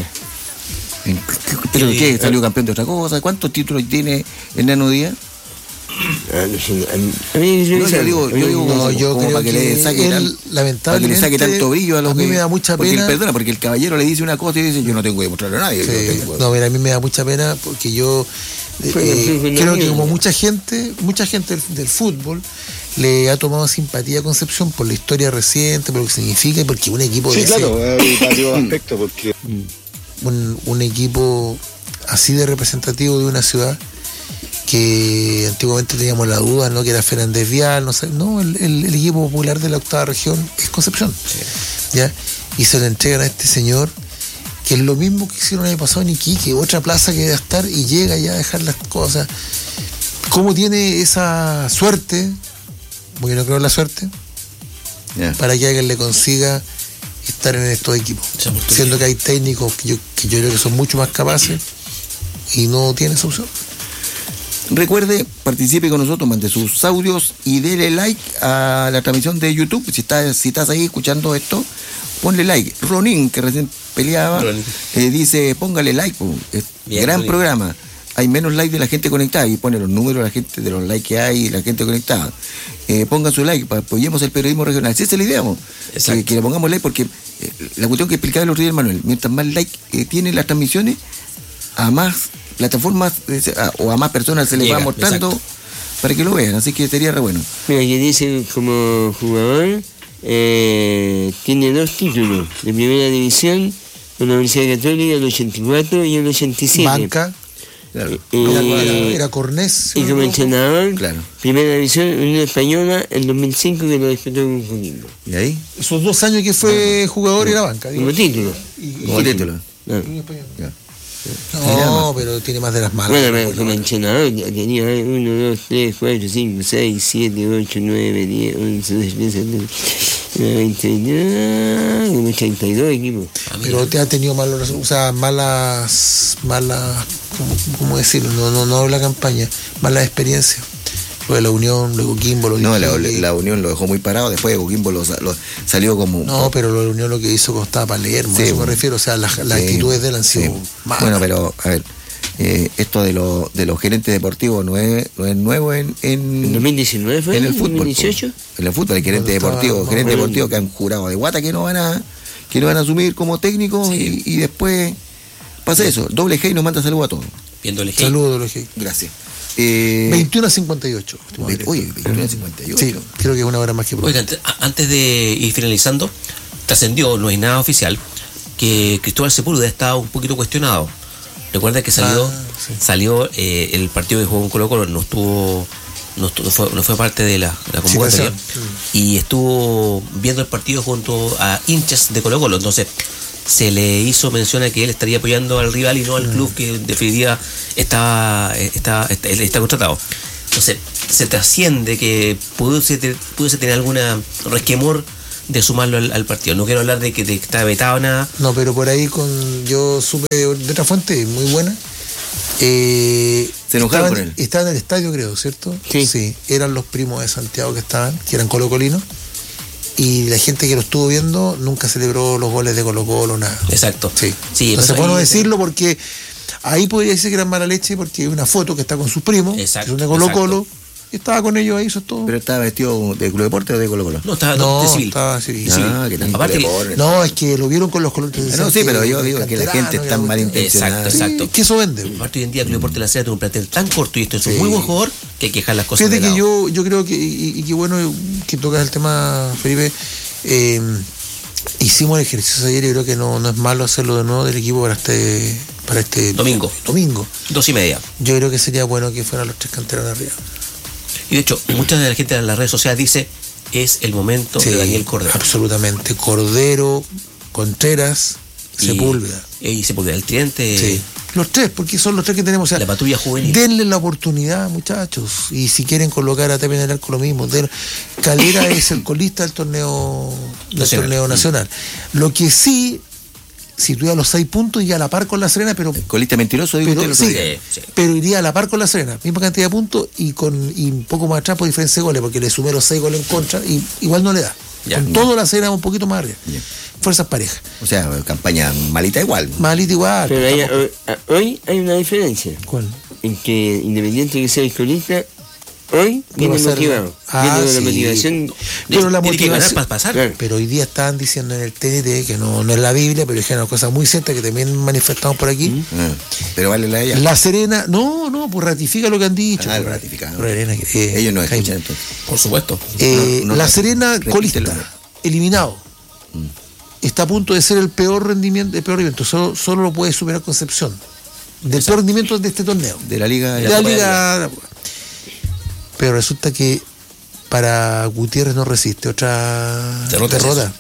¿Pero Eh, qué? ¿Salió campeón de otra cosa? ¿Cuántos títulos tiene el Nano Díaz? Ah, no sé, a mí, a mí, No, yo digo, yo digo No, como, yo como creo para que, que le saque él, tan- para que lamentablemente, le saque tanto brillo a los a mí que- me da mucha porque él pena. perdona, porque el caballero le dice una cosa y dice, yo no tengo que demostrarle a nadie. Sí. yo tengo- No, mira, a mí me da mucha pena porque yo eh, Fue eh, campeón con la creo que Unión. como mucha gente, mucha gente del, del fútbol le ha tomado simpatía a Concepción por la historia reciente, por lo que significa y porque un equipo Sí, de ese- claro, hay varios aspectos, porque un, un equipo así de representativo de una ciudad que antiguamente teníamos la duda, ¿no? Que era Fernández Vial, no sé, no, el, el- el equipo popular de la octava región es Concepción, ¿ya? Y se le entregan a este señor, que es lo mismo que hicieron el año pasado en Iquique, otra plaza que debe estar y llega ya a dejar las cosas. ¿Cómo tiene esa suerte? Porque yo no creo en la suerte, Ya. para que alguien le consiga estar en estos equipos, Esa oportunidad. siendo que hay técnicos que yo, que yo creo que son mucho más capaces y no tiene esa opción. Recuerde, participe con nosotros, mande sus audios y dele like a la transmisión de YouTube. Si estás, si estás ahí escuchando esto, ponle like. Ronin, que recién peleaba, Ronin. eh, dice, póngale like. po. Es Bien, gran Ronin. programa. Hay menos like de la gente conectada y pone los números de la gente, de los likes que hay y la gente conectada. Eh, pongan su like, para apoyemos el periodismo regional. Si esa es la idea, po. Exacto. que, que le pongamos like, porque eh, la cuestión que explicaba el otro día el Manuel, mientras más like eh, tienen las transmisiones, a más plataformas eh, se- a- o a más personas se les Llega, va mostrando exacto. para que lo vean, así que sería re bueno. Mira, que dice como jugador, eh, tiene dos títulos de primera división con la Universidad Católica, el ochenta y cuatro y el ochenta y siete. Banca, Claro. era, Eh, era, era Cornés. y como entrenador, Claro. primera división, Unión Española, el dos mil cinco, que lo disputó con Coquimbo. ¿Y ahí? Esos dos años que fue jugador era banca. digo. Como título. Y- Como título. Ah. Ya. No, pero tiene más de las malas. Bueno, pero como entrenador ya tenía uno, dos, tres, cuatro, cinco, seis, siete, ocho, nueve, diez, once, doce, trece, veinte, veintiuno, como ochenta y dos equipos. Pero te ha tenido malos, o sea, malas, malas, ¿cómo, cómo decirlo? No, no, no la campaña, malas experiencias. Lo de la Unión, luego Coquimbo, lo No, de la, Iquique. la Unión lo dejó muy parado, después de Coquimbo lo, sa- lo- salió como... No, pero lo de la Unión lo que hizo costaba Palermo, Sí, a eso me bueno. refiero, o sea, las, las Sí, actitudes de él han sido sí. malas. Bueno, pero, a ver, eh, esto de, lo, de los gerentes deportivos no es, no es nuevo en, en, ¿En dos mil diecinueve fue? en el fútbol. ¿dos mil dieciocho? po. En el fútbol, el gerente Cuando deportivo, estaba- gerente bueno. deportivo que han jurado de guata que no van a, que no van a asumir como técnicos y, y después pasa eso. Doble G y nos manda saludos a todos. Viéndole G. Saludos, Doble G. Gracias. Eh, veintiuno a cincuenta y ocho. estimado ve- director. oye, veintiuno a cincuenta y ocho. Sí, creo que es una hora más que pronto. Oigan, ante- a- antes de ir finalizando, trascendió, no hay nada oficial, que Cristóbal Sepúlveda está un poquito cuestionado Recuerda que salió, Ah, sí. salió eh, el partido que jugó con Colo Colo, no estuvo, no, estuvo- no fue, no fue parte de la, la convocatoria, Sí, y estuvo viendo el partido junto a hinchas de Colo Colo. Entonces se le hizo mención a que él estaría apoyando al rival y no al club que en definitiva estaba, está, está, está contratado. Entonces se trasciende que pudiese, te- pudiese tener alguna resquemor de sumarlo al, al partido. No quiero hablar de que, de que está vetado nada. No, pero por ahí con yo supe de otra fuente muy buena. Eh, Se enojaron estaban- con él. Estaban en el estadio, creo, ¿cierto? Sí. Eran los primos de Santiago que estaban, que eran colocolinos. Y la gente que lo estuvo viendo nunca celebró los goles de Colo Colo, nada. Exacto. Sí. Sí, Entonces, pues bueno ahí- decirlo porque ahí podría decir que eran mala leche porque hay una foto que está con sus primos, Exacto, que son de Colo exacto. Colo, y estaba con ellos ahí, eso es todo. Pero estaba vestido de Club Deporte o de Colo Colo. No, estaba No, de civil. estaba civil. Ah, que tan Aparte- pobre. No, es que lo vieron con los colores. Ah, no, sí, pero yo digo que la gente está malintencionada. Exacto, exacto. Es que eso vende. Aparte hoy en día Club Deportes de la Serena tiene un plantel tan corto y esto es un muy buen jugador que hay que dejar las cosas Fíjate de que lado. yo, yo creo que, y, y qué bueno que tocas el tema, Felipe, eh, hicimos el ejercicio ayer y creo que no, no es malo hacerlo de nuevo del equipo para este, para este Domingo. domingo. Dos y media. Yo creo que sería bueno que fueran los tres canteranos arriba. Y de hecho, mucha de la gente en las redes sociales dice es el momento Sí, de Daniel Cordero. Absolutamente. Cordero, Contreras, Y- Sepúlveda. Y Sepúlveda, el cliente. Sí. Los tres, porque son los tres que tenemos. O sea, La patrulla juvenil. denle la oportunidad, muchachos. Y si quieren colocar a Tepe en el arco, lo mismo. Den- Calera es el colista del torneo del Nacional. torneo nacional. Lo que sí, sitúa los seis puntos y a la par con la Serena, pero, Colista mentiroso, digo pero, usted. sí, lo que- Sí, sí. pero iría a la par con la Serena. Misma cantidad de puntos y con y un poco más atrás por diferencia de goles, porque le sumé los seis goles en contra y igual no le da. Ya, con ya. todo la Serena un poquito más arriba. Ya. Fuerzas parejas. O sea, campaña malita igual. Malita igual. Pero hay- tampoco- hoy, hoy hay una diferencia. ¿Cuál? En que independiente que sea el colista, hoy No va viene a ser- motivado. Ah, viene con sí. la motivación. Pero la Tiene que ganar motivación. para pasar. Claro. Pero hoy día estaban diciendo en el T N T, que no, no es la Biblia, pero dijeron una cosa muy cierta que también manifestamos por aquí. Ah, pero vale la de ella. La Serena, no, no, pues ratifica lo que han dicho. Ah, lo pues, ratifica. por Serena, que, eh, Ellos no Jaime. escuchan entonces. Por supuesto. Eh, No, no, la no, Serena, repítelo. colista, eliminado. Está a punto de ser el peor rendimiento, el peor rendimiento. Solo, solo lo puede superar Concepción. Del peor rendimiento de este torneo. De la Liga. De la liga. Pero resulta que para Gutiérrez no resiste otra Derrota derrota. es eso.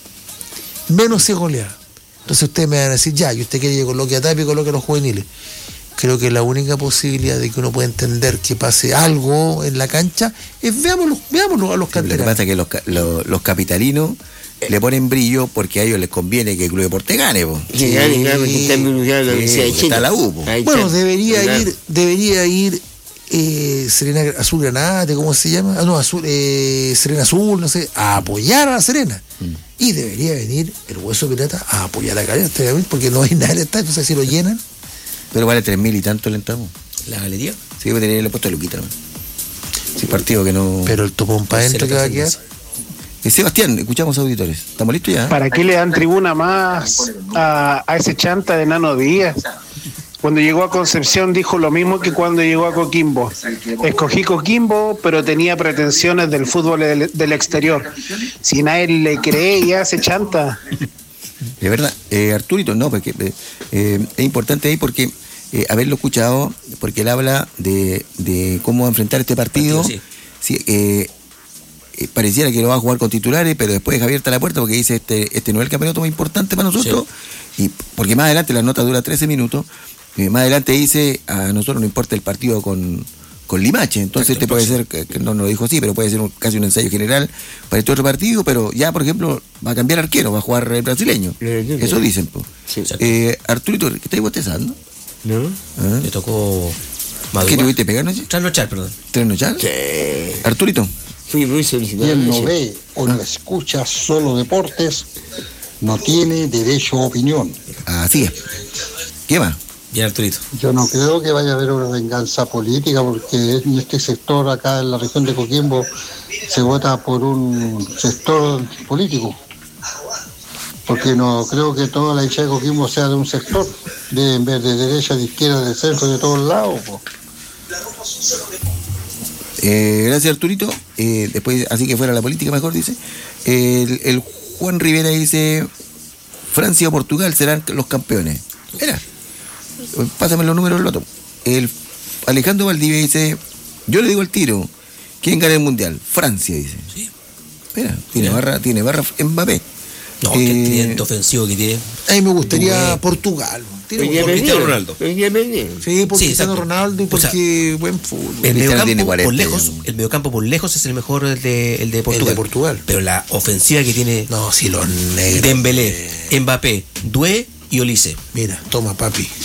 Menos si es goleada. Entonces ustedes me van a decir, ya, y usted quiere que coloque a Tapia y coloque a los juveniles. Creo que la única posibilidad de que uno pueda entender que pase algo en la cancha es veámoslo, veámoslo a los Lo que canteranos. pasa es que los, ca- lo- los capitalinos le ponen brillo porque a ellos les conviene que el Club Deporte gane. Po. Que gane, claro, porque está involucrado en la Sí, Universidad de porque Chile. está la U, po. Ahí Bueno, está. debería Claro. ir, debería ir eh, Serena Azul Granate, ¿cómo se llama? Ah, no, Azul, eh, Serena Azul, no sé, a apoyar a la Serena. Mm. Y debería venir el Hueso Pirata a apoyar a Calera, porque no hay nada en el estadio, o sea, si lo llenan. Pero vale tres mil y tanto le entramos. La galería. Sí, voy a tener el puesto de Luquita, ¿no? Sí, partido que no. Pero el topón para adentro que va a quedar. Eh, Sebastián, escuchamos auditores. ¿Estamos listos ya? ¿Para qué le dan tribuna más a, a ese chanta de Nano Díaz? Cuando llegó a Concepción dijo lo mismo que cuando llegó a Coquimbo. Escogí Coquimbo, pero tenía pretensiones del fútbol del, del exterior. Si nadie le cree, ya se chanta. De verdad, eh, Arturito, no, porque eh, eh, es importante ahí porque eh, haberlo escuchado, porque él habla de, de cómo enfrentar este partido. Partido, Sí, eh, eh, pareciera que lo va a jugar con titulares, pero después deja abierta la puerta porque dice este, este no es el campeonato más importante para nosotros. Y porque más adelante la nota dura trece minutos. Eh, más adelante dice, a nosotros no importa el partido con, con Limache, entonces Exacto, este puede ser, que, que no nos lo dijo así, pero puede ser un- casi un ensayo general para este otro partido, pero ya, por ejemplo, va a cambiar arquero, va a jugar el brasileño. Eso dicen, po. Sí. Eh, Arturito, ¿qué estáis bostezando? ¿No? ¿Ah? Le tocó ¿Qué madrugar. tuviste pegar anoche? Trasnochar, perdón. ¿Trasnochar? Sí. Arturito. Fui muy solicitado. Quien no anoche. ve o no escucha solo deportes no tiene derecho a opinión. Así es. ¿Qué más? Bien, Arturito. Yo no creo que vaya a haber una venganza política porque en este sector acá en la región de Coquimbo se vota por un sector político. Porque no creo que toda la hinchada de Coquimbo sea de un sector, de, en vez de derecha, de izquierda, de centro, de todos lados. Po. Eh, gracias, Arturito. Eh, después, así que fuera la política, mejor dice. El, el Juan Rivera dice: Francia o Portugal serán los campeones. Era. pásame los números del loto. El Alejandro Valdivia dice, yo le digo al tiro, ¿quién gana el mundial? Francia, dice. Sí. Mira, tiene Mira. barra, tiene barra Mbappé. No, Eh, que tridente ofensivo que tiene. A mí me gustaría Bueno. Portugal. Tiene Hoy día buen- Cristiano perdieron. Ronaldo. Hoy día perdieron. Sí, por Sí, Cristiano exacto. Ronaldo y O sea, porque buen fútbol. El Cristiano tiene mediocampo por cuarenta lejos, ya. el mediocampo por lejos es el mejor el de, el de Portugal. de Portugal. Pero la ofensiva que tiene No, si los negros. Dembélé, Mbappé, Doué y Olise. Mira, toma, papi.